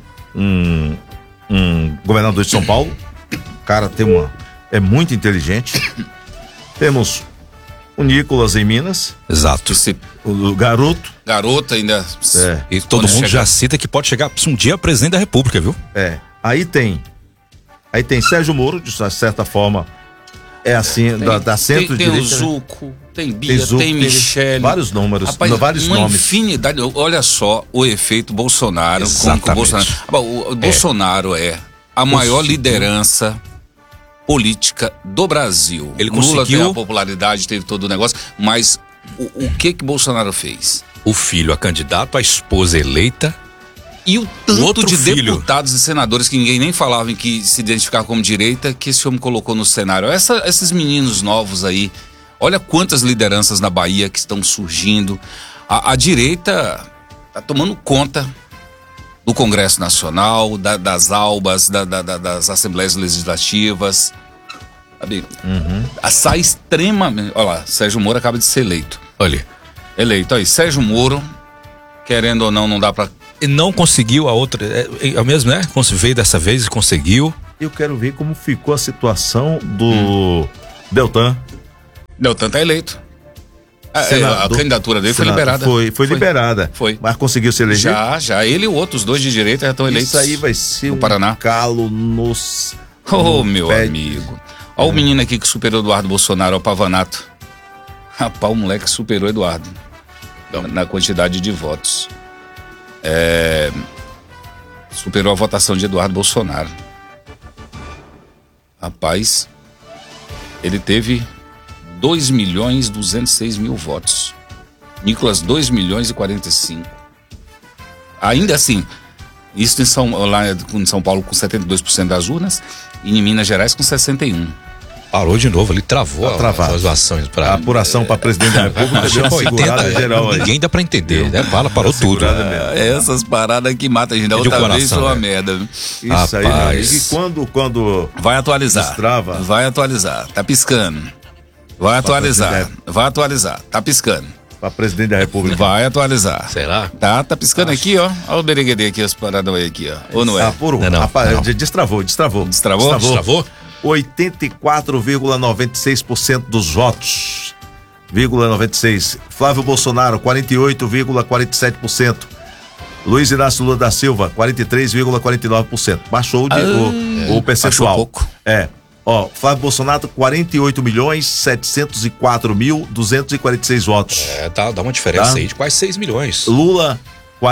[SPEAKER 3] governador de São Paulo. O cara é muito inteligente. Temos o Nicolas em Minas.
[SPEAKER 2] Exato.
[SPEAKER 3] O Garoto.
[SPEAKER 1] Garoto ainda.
[SPEAKER 2] E todo mundo já cita que pode chegar um dia presidente da República, viu?
[SPEAKER 3] Aí tem Sérgio Moro, de certa forma, assim, da centro-direita.
[SPEAKER 1] Tem o Zuco, tem Bia, tem Michele.
[SPEAKER 3] Vários números,
[SPEAKER 1] rapaz,
[SPEAKER 3] vários
[SPEAKER 1] uma
[SPEAKER 3] nomes.
[SPEAKER 1] Infinidade. Olha só o efeito Bolsonaro.
[SPEAKER 2] Exatamente.
[SPEAKER 1] O Bolsonaro é a maior liderança política do Brasil.
[SPEAKER 2] Ele
[SPEAKER 1] Lula
[SPEAKER 2] conseguiu
[SPEAKER 1] tem a popularidade, teve todo o negócio, mas o que Bolsonaro fez?
[SPEAKER 2] O filho a candidato, a esposa eleita.
[SPEAKER 1] E o tanto
[SPEAKER 2] outro
[SPEAKER 1] de
[SPEAKER 2] filho.
[SPEAKER 1] deputados e senadores que ninguém nem falava em que se identificar como direita, que esse homem colocou no cenário. Esses meninos novos aí, olha quantas lideranças na Bahia que estão surgindo. A direita tá tomando conta do Congresso Nacional, das albas, das Assembleias Legislativas. Sabe? Sai extremamente. Olha lá, Sérgio Moro acaba de ser eleito.
[SPEAKER 2] Olha.
[SPEAKER 1] Eleito aí, Sérgio Moro, querendo ou não dá pra.
[SPEAKER 2] E não conseguiu a outra. É o mesmo, né? Veio dessa vez e conseguiu.
[SPEAKER 3] eu quero ver como ficou a situação do Deltan.
[SPEAKER 1] Deltan tá eleito.
[SPEAKER 3] Senador,
[SPEAKER 1] a candidatura dele foi liberada.
[SPEAKER 3] Foi liberada.
[SPEAKER 1] Foi.
[SPEAKER 3] Mas conseguiu se eleger?
[SPEAKER 1] Já. Ele e o outro, os dois de direita, já estão eleitos.
[SPEAKER 3] Isso aí vai ser
[SPEAKER 1] Paraná.
[SPEAKER 3] Calo nos...
[SPEAKER 1] Ô, meu amigo. Olha o menino aqui que superou Eduardo Bolsonaro, o Pavanato. Rapaz, o moleque superou Eduardo na quantidade de votos. Superou a votação de Eduardo Bolsonaro. Rapaz, ele teve 2.206.000 votos. Nicolas, 2.045.000. Ainda assim, isso lá em São Paulo com 72% das urnas e em Minas Gerais com 61%.
[SPEAKER 2] Parou de novo, ele travou
[SPEAKER 3] as
[SPEAKER 2] ações.
[SPEAKER 3] A apuração para presidente da República deu uma segurada geral aí.
[SPEAKER 2] Ninguém dá para entender, né? Parou tudo.
[SPEAKER 1] Essas paradas que matam a gente. Da outra vez foi uma merda.
[SPEAKER 3] Isso aí, meu amigo. E quando
[SPEAKER 1] vai atualizar.
[SPEAKER 3] Destrava.
[SPEAKER 1] Vai atualizar. Tá piscando. Vai atualizar. Tá piscando.
[SPEAKER 3] Para presidente da República.
[SPEAKER 1] Vai atualizar.
[SPEAKER 2] Será?
[SPEAKER 1] Tá piscando aqui, ó. Olha o bereguedê aqui, as paradas aí aqui, ó. Ou não é?
[SPEAKER 2] Não.
[SPEAKER 3] Rapaz, destravou.
[SPEAKER 2] Destravou?
[SPEAKER 3] 84,96% dos votos. 96. Flávio Bolsonaro, 48,47%. Luiz Inácio Lula da Silva, 43,49%. Baixou o percentual.
[SPEAKER 1] Baixou pouco.
[SPEAKER 3] Flávio Bolsonaro, 48.704.246 votos.
[SPEAKER 2] Dá uma diferença aí de quase 6 milhões.
[SPEAKER 3] Lula,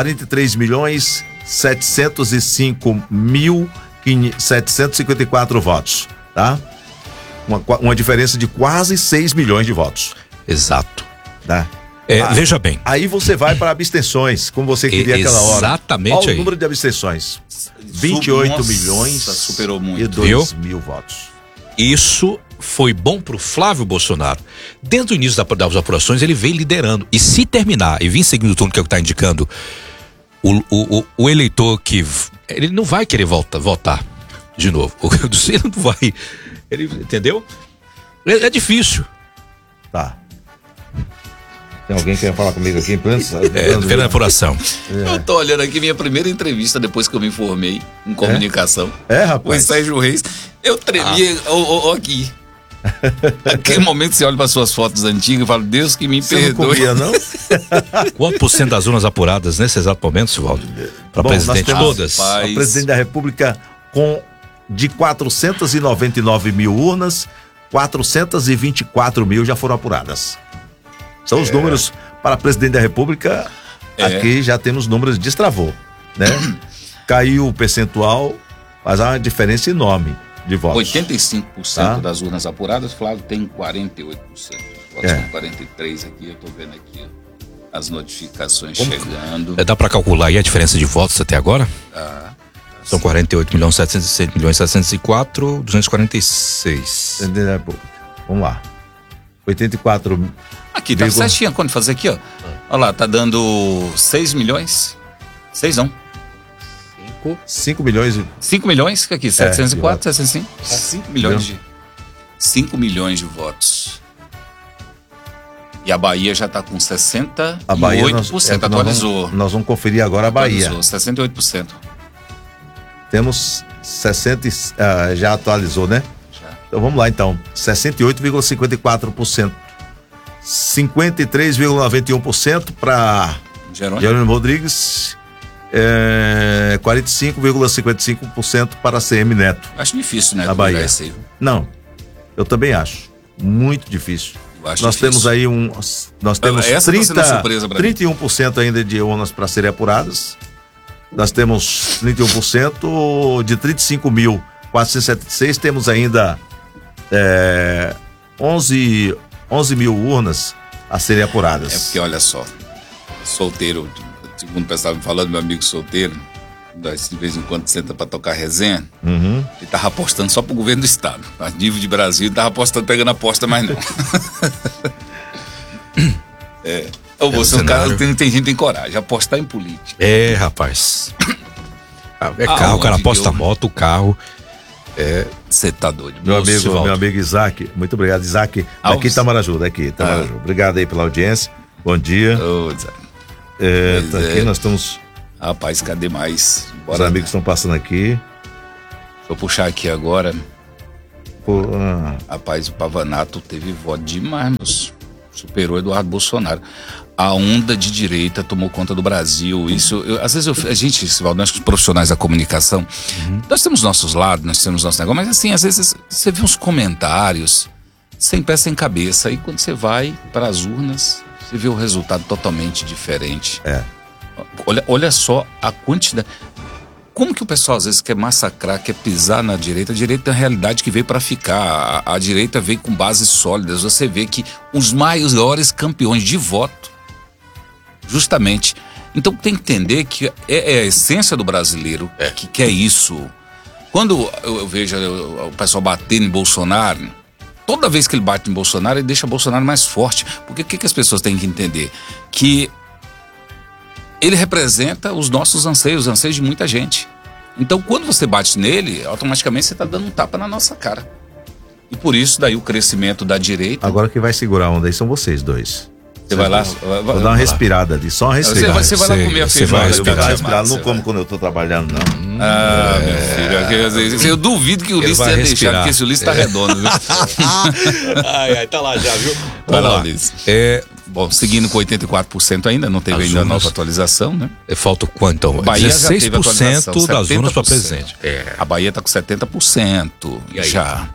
[SPEAKER 3] 43.705.754 votos, tá? Uma diferença de quase 6 milhões de votos.
[SPEAKER 2] Exato.
[SPEAKER 3] Tá?
[SPEAKER 2] Veja bem.
[SPEAKER 3] Aí você vai para abstenções, como você queria aquela hora.
[SPEAKER 2] Exatamente.
[SPEAKER 3] Olha o número de abstenções. 28 milhões
[SPEAKER 1] superou muito.
[SPEAKER 3] E 2 mil votos.
[SPEAKER 2] Isso foi bom pro Flávio Bolsonaro. Desde o início das apurações, ele veio liderando. E se terminar e vir seguindo o turno que é o que está indicando, o eleitor que... Ele não vai querer votar de novo. Ele não vai... Entendeu? É difícil.
[SPEAKER 3] Tá. Tem alguém que quer falar comigo aqui em pleno?
[SPEAKER 2] Pela apuração.
[SPEAKER 1] Eu tô olhando aqui minha primeira entrevista depois que eu me formei em comunicação.
[SPEAKER 3] Rapaz.
[SPEAKER 1] O Sérgio Reis. Eu tremia aqui. Naquele momento você olha para suas fotos antigas e fala, Deus que me perdoe.
[SPEAKER 3] Não comia, não?
[SPEAKER 2] Quanto por cento das urnas apuradas nesse exato momento, Sivaldo? Para presidente todas?
[SPEAKER 3] A presidente da República de 499 mil urnas, 424 mil já foram apuradas. São os números para presidente da República. Aqui já temos números, destravou, né? Caiu o percentual, mas há uma diferença enorme de votos.
[SPEAKER 1] 85% das urnas apuradas, Flávio tem 48%. Votos com 43% aqui, eu tô vendo aqui as notificações chegando.
[SPEAKER 2] Dá para calcular aí a diferença de votos até agora? São 48.706.704, 246.
[SPEAKER 3] Presidente da República. Vamos lá. 84.
[SPEAKER 1] Aqui, tá certinho. Quando fazer aqui, ó. Olha lá, tá dando 6 milhões. 6 não.
[SPEAKER 3] 5 milhões.
[SPEAKER 1] 5 milhões, aqui, 704, 705. 5 milhões 5 milhões de votos. E a Bahia já tá com 68%.
[SPEAKER 3] A Bahia
[SPEAKER 1] atualizou.
[SPEAKER 3] Nós vamos conferir agora a Bahia.
[SPEAKER 1] Atualizou, 68%.
[SPEAKER 3] Temos 60, já atualizou, né?
[SPEAKER 1] Já.
[SPEAKER 3] Então vamos lá, então. 68,54%. 53,91% para Jerônimo Rodrigues. 45,55% para CM Neto.
[SPEAKER 1] Acho difícil, né?
[SPEAKER 3] Na Bahia. Não, eu também acho. Muito difícil. Nós temos aí nós temos 31% ainda de urnas para serem apuradas. Nós temos 31% de 35.476, temos ainda 11 mil urnas a serem apuradas.
[SPEAKER 1] É porque, olha só, solteiro, segundo o pessoal me falando, meu amigo solteiro, de vez em quando senta pra tocar resenha, ele tava apostando só pro governo do estado. A nível de Brasil, ele tava apostando, pegando aposta, mas não. Ou você é um cara que tem gente que tem coragem, apostar em política.
[SPEAKER 2] Rapaz. Carro, o cara aposta moto, o carro.
[SPEAKER 1] Você tá doido.
[SPEAKER 3] Meu amigo Isaac, muito obrigado, Isaac. Daqui Itamaraju, Itamaraju. Obrigado aí pela audiência. Bom dia. Tá aqui, nós estamos.
[SPEAKER 1] Rapaz, cadê mais?
[SPEAKER 3] Os amigos estão passando aqui.
[SPEAKER 1] Vou puxar aqui agora.
[SPEAKER 3] Pô,
[SPEAKER 1] Rapaz, o Pavanato teve voto demais, moço. Superou Eduardo Bolsonaro. A onda de direita tomou conta do Brasil. Isso, às vezes a gente, nós profissionais da comunicação, nós temos nossos lados, nós temos nosso negócio, mas assim, às vezes você vê uns comentários sem pé, sem cabeça. Aí quando você vai para as urnas, você vê o resultado totalmente diferente. Olha só a quantidade. Como que o pessoal às vezes quer massacrar, quer pisar na direita? A direita é uma realidade que veio para ficar. A direita veio com bases sólidas. Você vê que os maiores campeões de voto, justamente. Então tem que entender que é a essência do brasileiro que quer isso. Quando eu vejo o pessoal batendo em Bolsonaro, toda vez que ele bate em Bolsonaro, ele deixa Bolsonaro mais forte. Porque o que as pessoas têm que entender? Que ele representa os nossos anseios, os anseios de muita gente. Então, quando você bate nele, automaticamente você está dando um tapa na nossa cara. E por isso, daí o crescimento da direita.
[SPEAKER 3] agora quem vai segurar a onda aí são vocês dois.
[SPEAKER 1] Você vai lá.
[SPEAKER 3] Vou dar uma respirada ali, só uma respirada.
[SPEAKER 1] Você vai lá comer a
[SPEAKER 2] você vai
[SPEAKER 1] feijoada.
[SPEAKER 3] Eu vou dar uma respirada,
[SPEAKER 1] Você
[SPEAKER 3] não como quando eu tô trabalhando, não.
[SPEAKER 1] Ah, meu filho, eu duvido que o Ulisses
[SPEAKER 2] vai
[SPEAKER 1] tenha deixado,
[SPEAKER 2] respirar.
[SPEAKER 1] porque esse Ulisses tá redondo, viu?
[SPEAKER 2] Ai, tá lá já, viu?
[SPEAKER 1] Vai lá,
[SPEAKER 2] Vamos lá.
[SPEAKER 1] Ulisses.
[SPEAKER 2] É,
[SPEAKER 1] Bom, seguindo com 84% ainda, não teve
[SPEAKER 2] As
[SPEAKER 1] ainda a
[SPEAKER 2] urnas.
[SPEAKER 1] nova atualização, né?
[SPEAKER 2] falta quanto então?
[SPEAKER 1] Bahia já teve
[SPEAKER 2] 16%
[SPEAKER 1] atualização,
[SPEAKER 2] das urnas para
[SPEAKER 1] 70%.
[SPEAKER 2] presidente.
[SPEAKER 1] A Bahia tá com 70%
[SPEAKER 2] E aí?
[SPEAKER 1] já.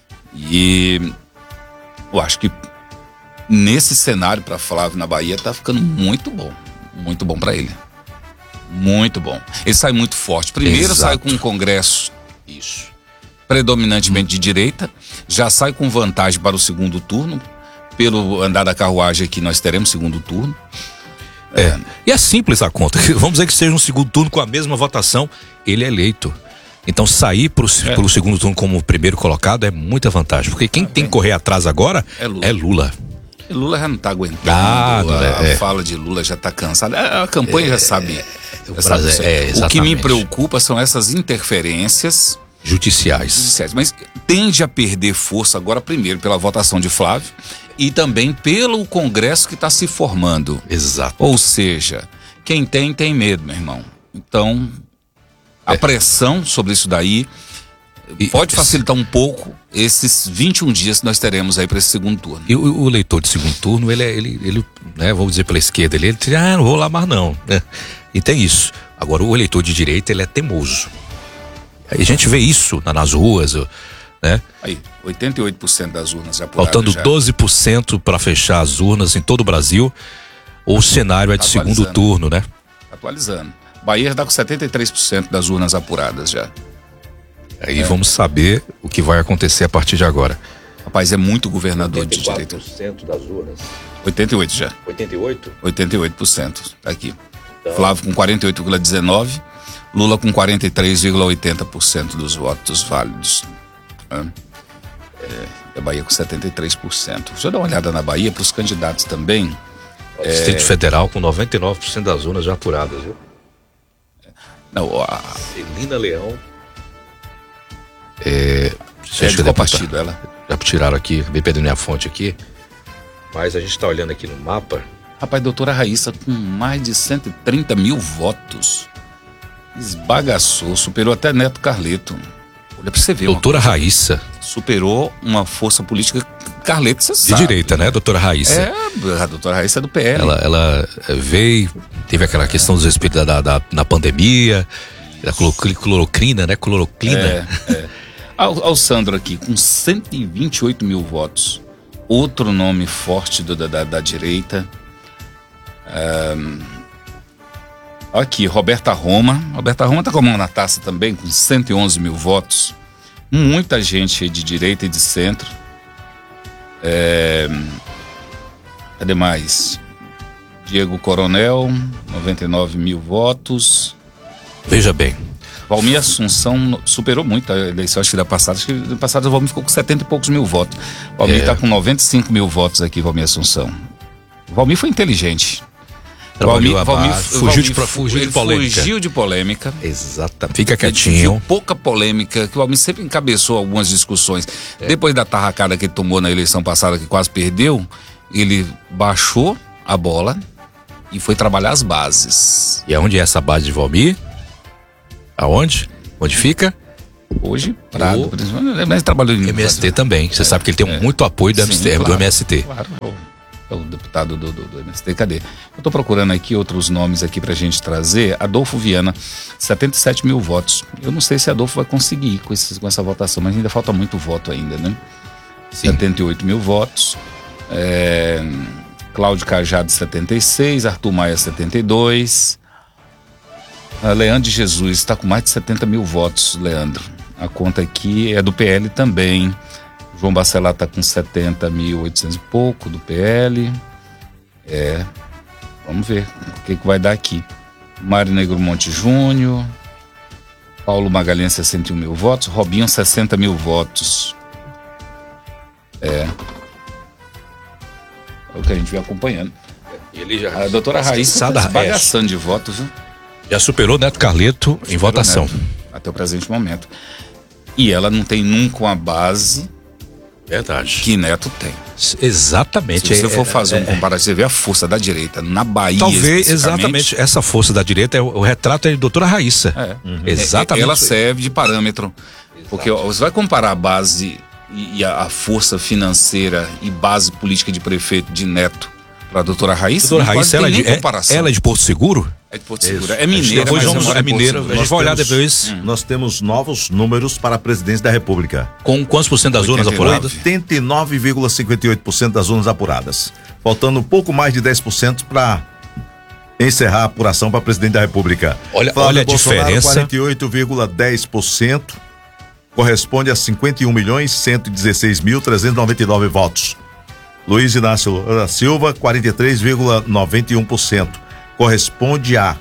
[SPEAKER 1] E eu acho que nesse cenário para Flávio na Bahia tá ficando muito bom para ele. Muito bom. Ele sai muito forte. Primeiro
[SPEAKER 2] Exato.
[SPEAKER 1] sai com um congresso predominantemente de direita, já sai com vantagem para o segundo turno. Pelo andar da carruagem aqui, nós teremos segundo turno.
[SPEAKER 2] E é simples a conta. Vamos dizer que seja um segundo turno com a mesma votação, ele é eleito. Então sair pro segundo turno como primeiro colocado é muita vantagem. Porque quem tem que correr atrás agora
[SPEAKER 1] É Lula.
[SPEAKER 2] é Lula.
[SPEAKER 1] Lula já não tá aguentando,
[SPEAKER 2] não,
[SPEAKER 1] a fala de Lula já tá cansada. A campanha já sabe. Já sabe
[SPEAKER 2] Brasil-
[SPEAKER 1] isso.
[SPEAKER 2] é,
[SPEAKER 1] O que me
[SPEAKER 2] exatamente.
[SPEAKER 1] preocupa são essas interferências
[SPEAKER 2] Judiciais.
[SPEAKER 1] judiciais, mas tende a perder força agora, primeiro pela votação de Flávio e também pelo Congresso que está se formando.
[SPEAKER 2] Exato.
[SPEAKER 1] Ou seja, quem tem medo, meu irmão. Então, a pressão sobre isso daí pode facilitar um pouco esses 21 dias que nós teremos aí para esse segundo turno.
[SPEAKER 2] E o eleitor de segundo turno, ele né, vamos dizer pela esquerda, ele não vou lá mais não. Né? E tem isso. Agora, o eleitor de direita, ele é teimoso. Aí a gente vê isso nas ruas, né?
[SPEAKER 1] Aí, 88% das urnas já apuradas.
[SPEAKER 2] Faltando
[SPEAKER 1] já.
[SPEAKER 2] 12% para fechar as urnas em todo o Brasil. O cenário é de segundo
[SPEAKER 1] Atualizando.
[SPEAKER 2] turno, né?
[SPEAKER 1] Atualizando. Bahia já está com 73% das urnas apuradas já.
[SPEAKER 2] Aí vamos saber o que vai acontecer a partir de agora.
[SPEAKER 1] Rapaz, é muito governador de direita.
[SPEAKER 2] 84% das urnas.
[SPEAKER 1] 88 já.
[SPEAKER 2] 88?
[SPEAKER 1] 88%. Tá aqui. Flávio com 48,19%. Lula com 43,80% dos votos válidos. A Bahia com 73%. Deixa eu dar uma olhada na Bahia para os candidatos também.
[SPEAKER 2] Distrito Federal com 99% das urnas já apuradas, viu?
[SPEAKER 1] Não,
[SPEAKER 2] Celina Leão.
[SPEAKER 1] é de qual partido ela?
[SPEAKER 2] Já tiraram aqui, acabei perdendo minha fonte aqui. Mas a gente tá olhando aqui no mapa.
[SPEAKER 1] Rapaz, doutora Raíssa com mais de 130 mil votos. Esbagaçou, superou até Neto Carleto. Olha pra você ver.
[SPEAKER 2] Doutora Raíssa.
[SPEAKER 1] Superou uma força política. Carleto, você
[SPEAKER 2] De
[SPEAKER 1] sabe.
[SPEAKER 2] direita, né, doutora Raíssa?
[SPEAKER 1] A doutora Raíssa é do PL.
[SPEAKER 2] Ela veio, teve aquela questão dos espíritos na pandemia, da cloroquina, né? Cloroquina.
[SPEAKER 1] Ao Sandro aqui, com 128 mil votos. Outro nome forte da direita. Aqui, Roberta Roma. Roberta Roma tá com a mão na taça também, com 111 mil votos. Muita gente aí de direita e de centro. Cadê mais? Diego Coronel, 99 mil votos.
[SPEAKER 2] Veja bem.
[SPEAKER 1] Valmir Assunção superou muito a eleição, acho que da passada. Acho que da passada o Valmir ficou com 70 e poucos mil votos. Valmir tá com 95 mil votos aqui, Valmir Assunção. O Valmir foi inteligente.
[SPEAKER 2] Trabalhou a
[SPEAKER 1] Valmir
[SPEAKER 2] base, fugiu de polêmica.
[SPEAKER 1] Fugiu de polêmica.
[SPEAKER 2] Exatamente. Fica
[SPEAKER 1] Ele
[SPEAKER 2] quietinho.
[SPEAKER 1] viu pouca polêmica, que o Valmir sempre encabeçou algumas discussões. Depois da tarracada que ele tomou na eleição passada, que quase perdeu, ele baixou a bola e foi trabalhar as bases.
[SPEAKER 2] E aonde é essa base de Valmir? Aonde? Onde fica?
[SPEAKER 1] Hoje, Prado, principalmente, mas trabalhou em
[SPEAKER 2] MST também. Você sabe que ele tem muito apoio do,
[SPEAKER 1] Sim,
[SPEAKER 2] do
[SPEAKER 1] claro.
[SPEAKER 2] MST.
[SPEAKER 1] Claro, é o deputado do MST. Cadê? Eu estou procurando aqui outros nomes aqui pra gente trazer. Adolfo Viana, 77 mil votos. Eu não sei se Adolfo vai conseguir com essa votação, mas ainda falta muito voto ainda, né?
[SPEAKER 2] Sim.
[SPEAKER 1] 78 mil votos. Cláudio Cajado, 76. Arthur Maia, 72. Leandro de Jesus está com mais de 70 mil votos, Leandro. A conta aqui é do PL também. João Bacelar está com 70.800 e pouco do PL. Vamos ver o que vai dar aqui. Mário Negro Monte Júnior. Paulo Magalhães, 61 mil votos. Robinho, 60 mil votos. É o que a gente vem acompanhando.
[SPEAKER 2] Ele já,
[SPEAKER 1] A doutora Raíssa está bagaçando de votos, viu?
[SPEAKER 2] já superou Neto Carleto em votação.
[SPEAKER 1] Neto, até o presente momento. E ela não tem nunca uma base
[SPEAKER 2] Verdade.
[SPEAKER 1] que Neto tem.
[SPEAKER 2] Exatamente.
[SPEAKER 1] Se você for fazer um comparativo, você vê a força da direita na Bahia.
[SPEAKER 2] Talvez, exatamente, essa força da direita, o retrato é de doutora Raíssa. Exatamente.
[SPEAKER 1] Ela serve de parâmetro. Porque você vai comparar a base e a força financeira e base política de prefeito de Neto para a doutora Raíssa.
[SPEAKER 2] Doutora Raíssa, ela é de Porto Seguro?
[SPEAKER 1] É de Porto Seguro. É mineira, mas
[SPEAKER 2] é mineira. A gente vai olhar depois.
[SPEAKER 3] Nós temos novos números para a presidência da República.
[SPEAKER 2] Com quantos por cento das urnas apuradas?
[SPEAKER 3] 89,58% das urnas apuradas. Faltando um pouco mais de 10% para encerrar a apuração para presidente da República.
[SPEAKER 2] Olha a
[SPEAKER 3] Bolsonaro,
[SPEAKER 2] diferença.
[SPEAKER 3] 48,10%. Corresponde a 51.116.399 votos. Luiz Inácio Lula da Silva, 43,91%. Corresponde a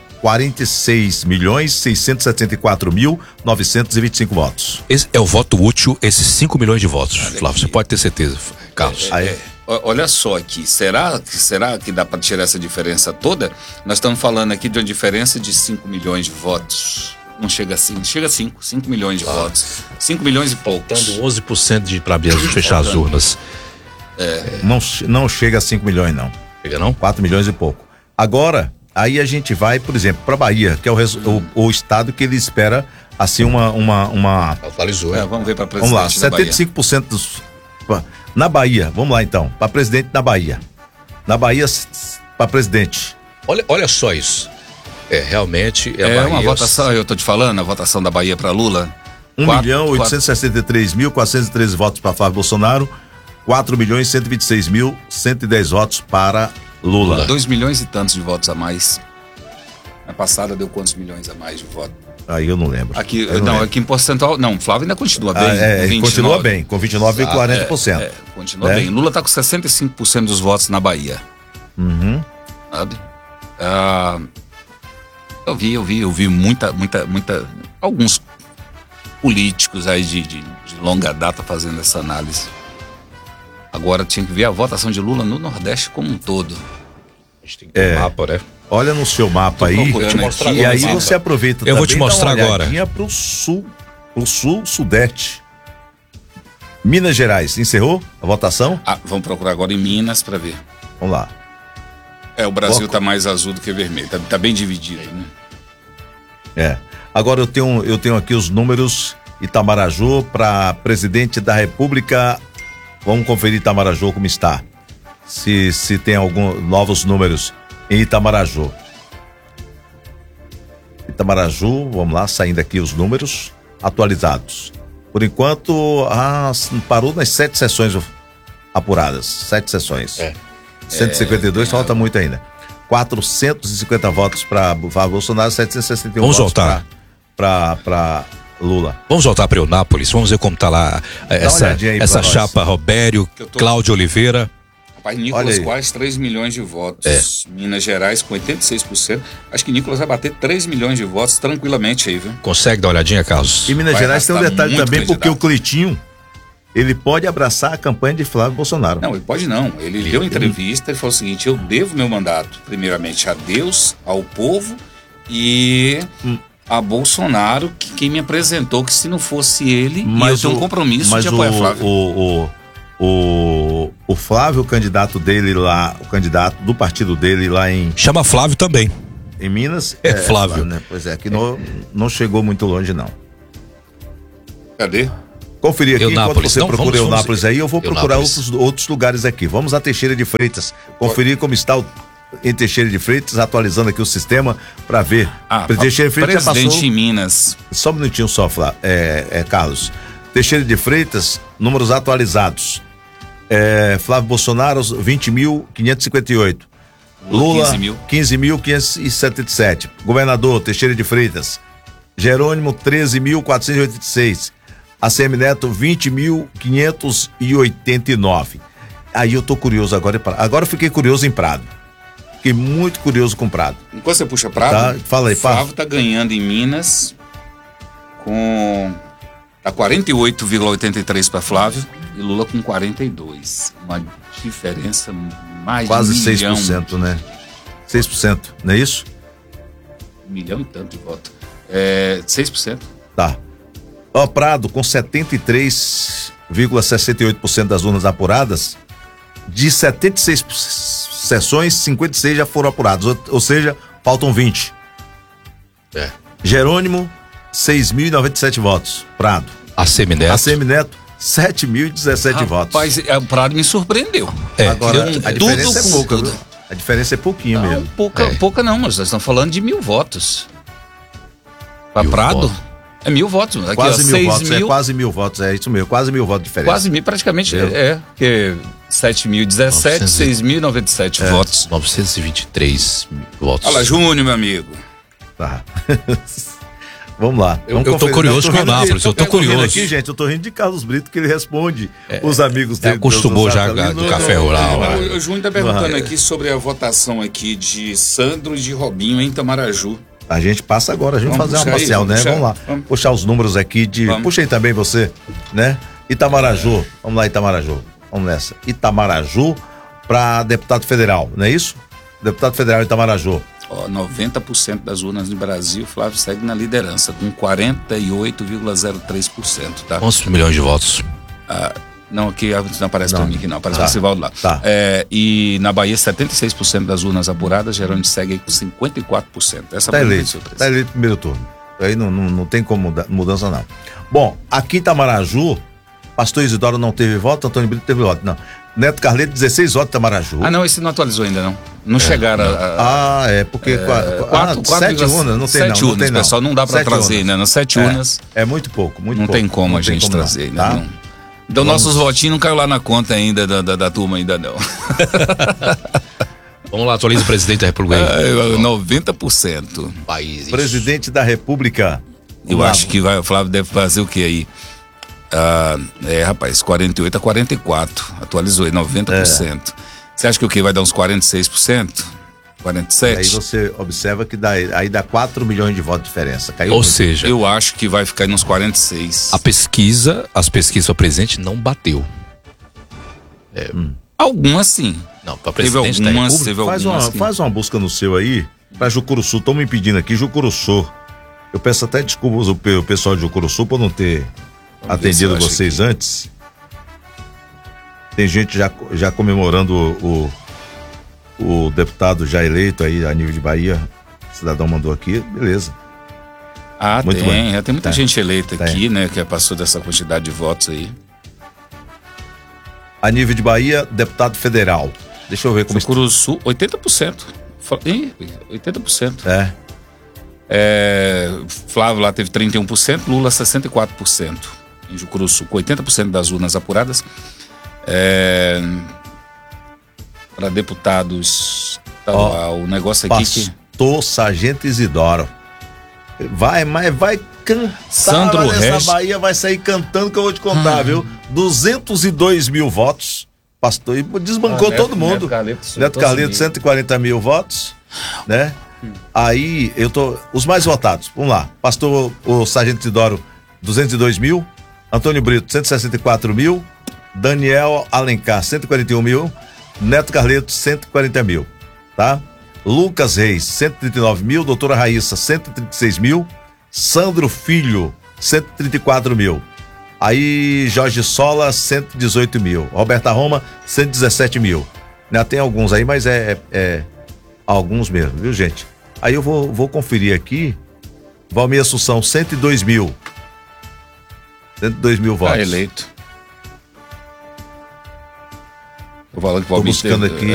[SPEAKER 3] 46.674.925 votos.
[SPEAKER 2] Esse é o voto útil, esses 5 milhões de votos, Flávio. Você pode ter certeza, Carlos.
[SPEAKER 1] Olha só aqui, será que dá para tirar essa diferença toda? Nós estamos falando aqui de uma diferença de 5 milhões de votos. Não chega assim, chega a 5 milhões de votos. 5 milhões e poucos.
[SPEAKER 2] Dando 11% para fechar as urnas.
[SPEAKER 3] Não chega a 5 milhões, não.
[SPEAKER 2] Chega não?
[SPEAKER 3] 4 milhões e pouco. Agora, aí a gente vai, por exemplo, para Bahia, que é o estado que ele espera, assim, uma...
[SPEAKER 2] Atualizou.
[SPEAKER 1] Vamos ver para presidente.
[SPEAKER 3] Vamos lá, 75% dos... Na Bahia, vamos lá então, para presidente na Bahia. Na Bahia, para presidente.
[SPEAKER 2] Olha só isso. Realmente
[SPEAKER 1] é
[SPEAKER 2] Bahia,
[SPEAKER 1] uma votação, eu tô te falando, a votação da Bahia para Lula.
[SPEAKER 3] 1.863.413 votos para Flávio Bolsonaro, 4.126.110 votos para Lula.
[SPEAKER 1] 2 milhões e tantos de votos a mais. Na passada deu quantos milhões a mais de votos?
[SPEAKER 3] Aí eu não lembro.
[SPEAKER 1] Aqui em percentual, não, Flávio ainda continua bem.
[SPEAKER 3] Continua bem, com 29,40%.
[SPEAKER 1] Continua bem. Lula tá com 65% dos votos na Bahia. Sabe? Eu vi muita, alguns políticos aí de longa data fazendo essa análise. Agora tinha que ver a votação de Lula no Nordeste como um todo.
[SPEAKER 2] A gente tem que ter um mapa, né?
[SPEAKER 3] Olha no seu mapa aí, e aí você aproveita
[SPEAKER 2] também. Eu vou te mostrar agora.
[SPEAKER 3] Pro sul, sudeste. Minas Gerais, encerrou a votação?
[SPEAKER 1] Vamos procurar agora em Minas para ver.
[SPEAKER 3] Vamos lá.
[SPEAKER 1] O Brasil tá mais azul do que vermelho, tá bem dividido, né?
[SPEAKER 3] Agora eu tenho aqui os números. Itamaraju para presidente da República. Vamos conferir Itamaraju como está. Se tem alguns novos números em Itamaraju. Vamos lá, saindo aqui os números atualizados. Por enquanto, parou nas 7 sessões apuradas. 7 sessões. 152, falta muito ainda. 450 votos para Bolsonaro, 761
[SPEAKER 2] Vamos
[SPEAKER 3] votos
[SPEAKER 2] para
[SPEAKER 3] Lula.
[SPEAKER 2] Vamos voltar para Eunápolis, vamos ver como tá lá essa chapa Robério, Cláudio Oliveira.
[SPEAKER 1] Rapaz, Nicolas quase 3 milhões de votos. Minas Gerais com 86%. Acho que Nicolas vai bater 3 milhões de votos tranquilamente aí, viu?
[SPEAKER 2] Consegue dar uma olhadinha, Carlos?
[SPEAKER 3] E Minas Gerais tem um detalhe também, porque o Cleitinho, ele pode abraçar a campanha de Flávio Bolsonaro.
[SPEAKER 1] Não, ele pode não. Ele deu entrevista e falou o seguinte: eu devo meu mandato, primeiramente, a Deus, ao povo e a Bolsonaro, que quem me apresentou, que se não fosse ele, eu tenho um compromisso de apoiar Flávio.
[SPEAKER 3] O Flávio, o candidato dele lá, o candidato do partido dele lá em...
[SPEAKER 2] Chama Flávio também.
[SPEAKER 3] Em Minas?
[SPEAKER 2] Flávio.
[SPEAKER 3] Né? Pois é, que não chegou muito longe, não.
[SPEAKER 1] Cadê?
[SPEAKER 3] Conferir aqui, enquanto
[SPEAKER 2] Eunápolis.
[SPEAKER 3] você
[SPEAKER 2] Não,
[SPEAKER 3] procura
[SPEAKER 2] vamos-
[SPEAKER 3] Eunápolis aí, eu vou procurar
[SPEAKER 2] Eunápolis.
[SPEAKER 3] outros lugares aqui. Vamos a Teixeira de Freitas, conferir como está em Teixeira de Freitas, atualizando aqui o sistema para ver. Teixeira de Freitas já
[SPEAKER 1] presidente
[SPEAKER 3] passou.
[SPEAKER 1] em Minas.
[SPEAKER 3] Só um minutinho só, Carlos. Teixeira de Freitas, números atualizados. Flávio Bolsonaro, 20.558. Lula, 15.577. Governador, Teixeira de Freitas. Jerônimo, 13.486. ACM Neto, 20.589. Aí eu tô curioso agora. Agora eu fiquei curioso em Prado. Fiquei muito curioso com Prado.
[SPEAKER 1] Enquanto você puxa Prado,
[SPEAKER 3] Tá, fala aí,
[SPEAKER 1] Flávio tá ganhando em Minas com... Tá 48,83 para Flávio e Lula com 42. Uma diferença mais
[SPEAKER 3] Quase
[SPEAKER 1] de
[SPEAKER 3] 6%, né? 6%, não é isso?
[SPEAKER 1] 1 milhão e tanto de voto. 6%.
[SPEAKER 3] Tá. Ó, Prado com 73,68% das urnas apuradas, de 76 sessões, 56 já foram apuradas, ou seja, faltam 20. Jerônimo, 6.097 votos. Prado.
[SPEAKER 2] ACM Neto.
[SPEAKER 3] 7.017 votos.
[SPEAKER 1] Rapaz, o Prado me surpreendeu.
[SPEAKER 3] Agora,
[SPEAKER 1] Deu
[SPEAKER 3] a diferença é
[SPEAKER 1] tudo
[SPEAKER 3] pouca,
[SPEAKER 1] com
[SPEAKER 3] viu? A diferença é pouquinho
[SPEAKER 1] Não,
[SPEAKER 3] mesmo.
[SPEAKER 1] pouca não, mas nós estamos falando de 1.000 votos. Para Prado,
[SPEAKER 2] votos.
[SPEAKER 1] é 1.000 votos. Aqui,
[SPEAKER 3] Quase 1.000
[SPEAKER 1] 6
[SPEAKER 3] votos,
[SPEAKER 1] mil,
[SPEAKER 3] quase 1.000 votos, é isso mesmo, quase 1.000 votos de diferença.
[SPEAKER 1] quase 1.000, praticamente,
[SPEAKER 3] Entendeu?
[SPEAKER 1] porque 7.017, 6.097 votos.
[SPEAKER 2] 923 votos.
[SPEAKER 1] Fala, Júnior, meu amigo.
[SPEAKER 3] Tá. Vamos lá.
[SPEAKER 2] Eu
[SPEAKER 3] Vamos
[SPEAKER 2] tô
[SPEAKER 3] conferir.
[SPEAKER 2] curioso
[SPEAKER 3] Não,
[SPEAKER 2] com o Eunápolis, eu tô curioso.
[SPEAKER 3] rindo aqui, gente, eu tô rindo de Carlos Brito, que ele responde os amigos dele.
[SPEAKER 2] acostumou já do Café Rural.
[SPEAKER 1] O Júnior tá perguntando aqui sobre a votação aqui de Sandro e de Robinho em Tamaraju.
[SPEAKER 3] A gente passa agora, a gente
[SPEAKER 1] Vamos
[SPEAKER 3] fazer uma
[SPEAKER 1] puxar aí,
[SPEAKER 3] parcial, né?
[SPEAKER 1] puxar.
[SPEAKER 3] Vamos lá.
[SPEAKER 1] Vamos.
[SPEAKER 3] Puxar os números aqui de...
[SPEAKER 1] Vamos.
[SPEAKER 3] Puxa aí também você, né? Itamaraju. Vamos lá, Itamaraju. Vamos nessa. Itamaraju para deputado federal, não é isso? Deputado federal Itamaraju.
[SPEAKER 1] 90% das urnas no Brasil, Flávio segue na liderança, com 48,03%, tá?
[SPEAKER 2] 11 milhões de votos.
[SPEAKER 1] Não, aqui não aparece
[SPEAKER 3] Não.
[SPEAKER 1] pra mim aqui não, aparece
[SPEAKER 3] Tá.
[SPEAKER 1] pra Sivaldo lá.
[SPEAKER 3] Tá.
[SPEAKER 1] E na Bahia, 76% das urnas apuradas, Jerônimo segue aí com 54%. Essa
[SPEAKER 3] Tá
[SPEAKER 1] foi a
[SPEAKER 3] eleito.
[SPEAKER 1] surpresa.
[SPEAKER 3] Tá eleito no primeiro turno. Aí não tem como mudança, não. Bom, aqui em Itamaraju, Pastor Isidoro não teve voto, Antônio Brito teve voto. Não. Neto Carleto, 16 votos em Itamaraju.
[SPEAKER 1] Não, esse não atualizou ainda não. Não chegaram a...
[SPEAKER 3] Porque
[SPEAKER 1] 4,
[SPEAKER 3] 7 urnas, não tem não.
[SPEAKER 1] 7
[SPEAKER 3] não
[SPEAKER 1] urnas,
[SPEAKER 3] tem, não.
[SPEAKER 1] pessoal, não dá pra
[SPEAKER 3] 7
[SPEAKER 1] trazer
[SPEAKER 3] urnas.
[SPEAKER 1] ainda, não. 7 urnas,
[SPEAKER 3] É muito pouco, muito
[SPEAKER 1] não
[SPEAKER 3] pouco.
[SPEAKER 1] tem como a gente
[SPEAKER 3] não,
[SPEAKER 1] trazer ainda,
[SPEAKER 3] tá?
[SPEAKER 1] não. Então nossos votinhos não caiu lá na conta ainda da turma ainda não.
[SPEAKER 2] Vamos lá, atualiza o presidente da República aí.
[SPEAKER 1] 90%.
[SPEAKER 2] País.
[SPEAKER 3] Presidente da República.
[SPEAKER 1] Eu acho que o Flávio deve fazer o que aí? Rapaz, 48 a 44. Atualizou aí, 90%. Você acha que o que? Vai dar uns 46%? 47%?
[SPEAKER 3] Aí você observa que aí dá 4 milhões de votos de diferença. Caiu
[SPEAKER 2] Ou
[SPEAKER 3] muito.
[SPEAKER 2] seja,
[SPEAKER 1] Eu acho que vai ficar nos 46%.
[SPEAKER 2] as pesquisas para presidente não bateu.
[SPEAKER 1] Algumas sim.
[SPEAKER 2] Não, para
[SPEAKER 1] Teve
[SPEAKER 2] presidente da
[SPEAKER 1] algumas,
[SPEAKER 2] República.
[SPEAKER 1] teve algumas. que-
[SPEAKER 3] Faz uma busca no seu aí, pra Jucuruçu. Estão me pedindo aqui, Jucuruçu. Eu peço até desculpas ao pessoal de Jucuruçu por não ter
[SPEAKER 1] Vamos ver se
[SPEAKER 3] atendido
[SPEAKER 1] eu acho
[SPEAKER 3] vocês antes. Tem gente já comemorando o deputado já eleito aí a nível de Bahia. O cidadão mandou aqui, beleza. Muito
[SPEAKER 1] tem.
[SPEAKER 3] bem.
[SPEAKER 1] Já tem muita
[SPEAKER 3] Tem.
[SPEAKER 1] gente eleita
[SPEAKER 3] Tem.
[SPEAKER 1] aqui, né? Que passou dessa quantidade de votos aí.
[SPEAKER 3] A nível de Bahia, deputado federal. Deixa eu ver como está.
[SPEAKER 1] Jucuruçu, 80%. Ih, 80%. Flávio lá teve 31%, Lula 64%. Em Jucuruçu, com 80% das urnas apuradas. Para deputados estadual, o negócio aqui que...
[SPEAKER 3] Pastor Sargento Isidoro. Vai cantar
[SPEAKER 1] Sandro
[SPEAKER 3] lá nessa
[SPEAKER 1] Regis.
[SPEAKER 3] Bahia, vai sair cantando que eu vou te contar, viu? 202 mil votos. Pastor, e desbancou todo mundo. Neto Carleto, 140 mil votos, né? Aí, os mais votados, vamos lá. Pastor, o Sargento Isidoro, 202 mil. Antônio Brito, 164 mil. Daniel Alencar, 141 mil. Neto Carleto, 140 mil, tá? Lucas Reis, 139 mil. Doutora Raíssa, 136 mil. Sandro Filho, 134 mil. Aí Jorge Sola, 118 mil. Roberta Roma, 117 mil. Né, tem alguns aí, mas alguns mesmo, viu, gente? Aí eu vou conferir aqui. Valmir Assunção, 102 mil. 102 mil votos.
[SPEAKER 1] Eleito. Tô falando que o
[SPEAKER 3] Tô
[SPEAKER 1] Valmir
[SPEAKER 3] buscando aqui.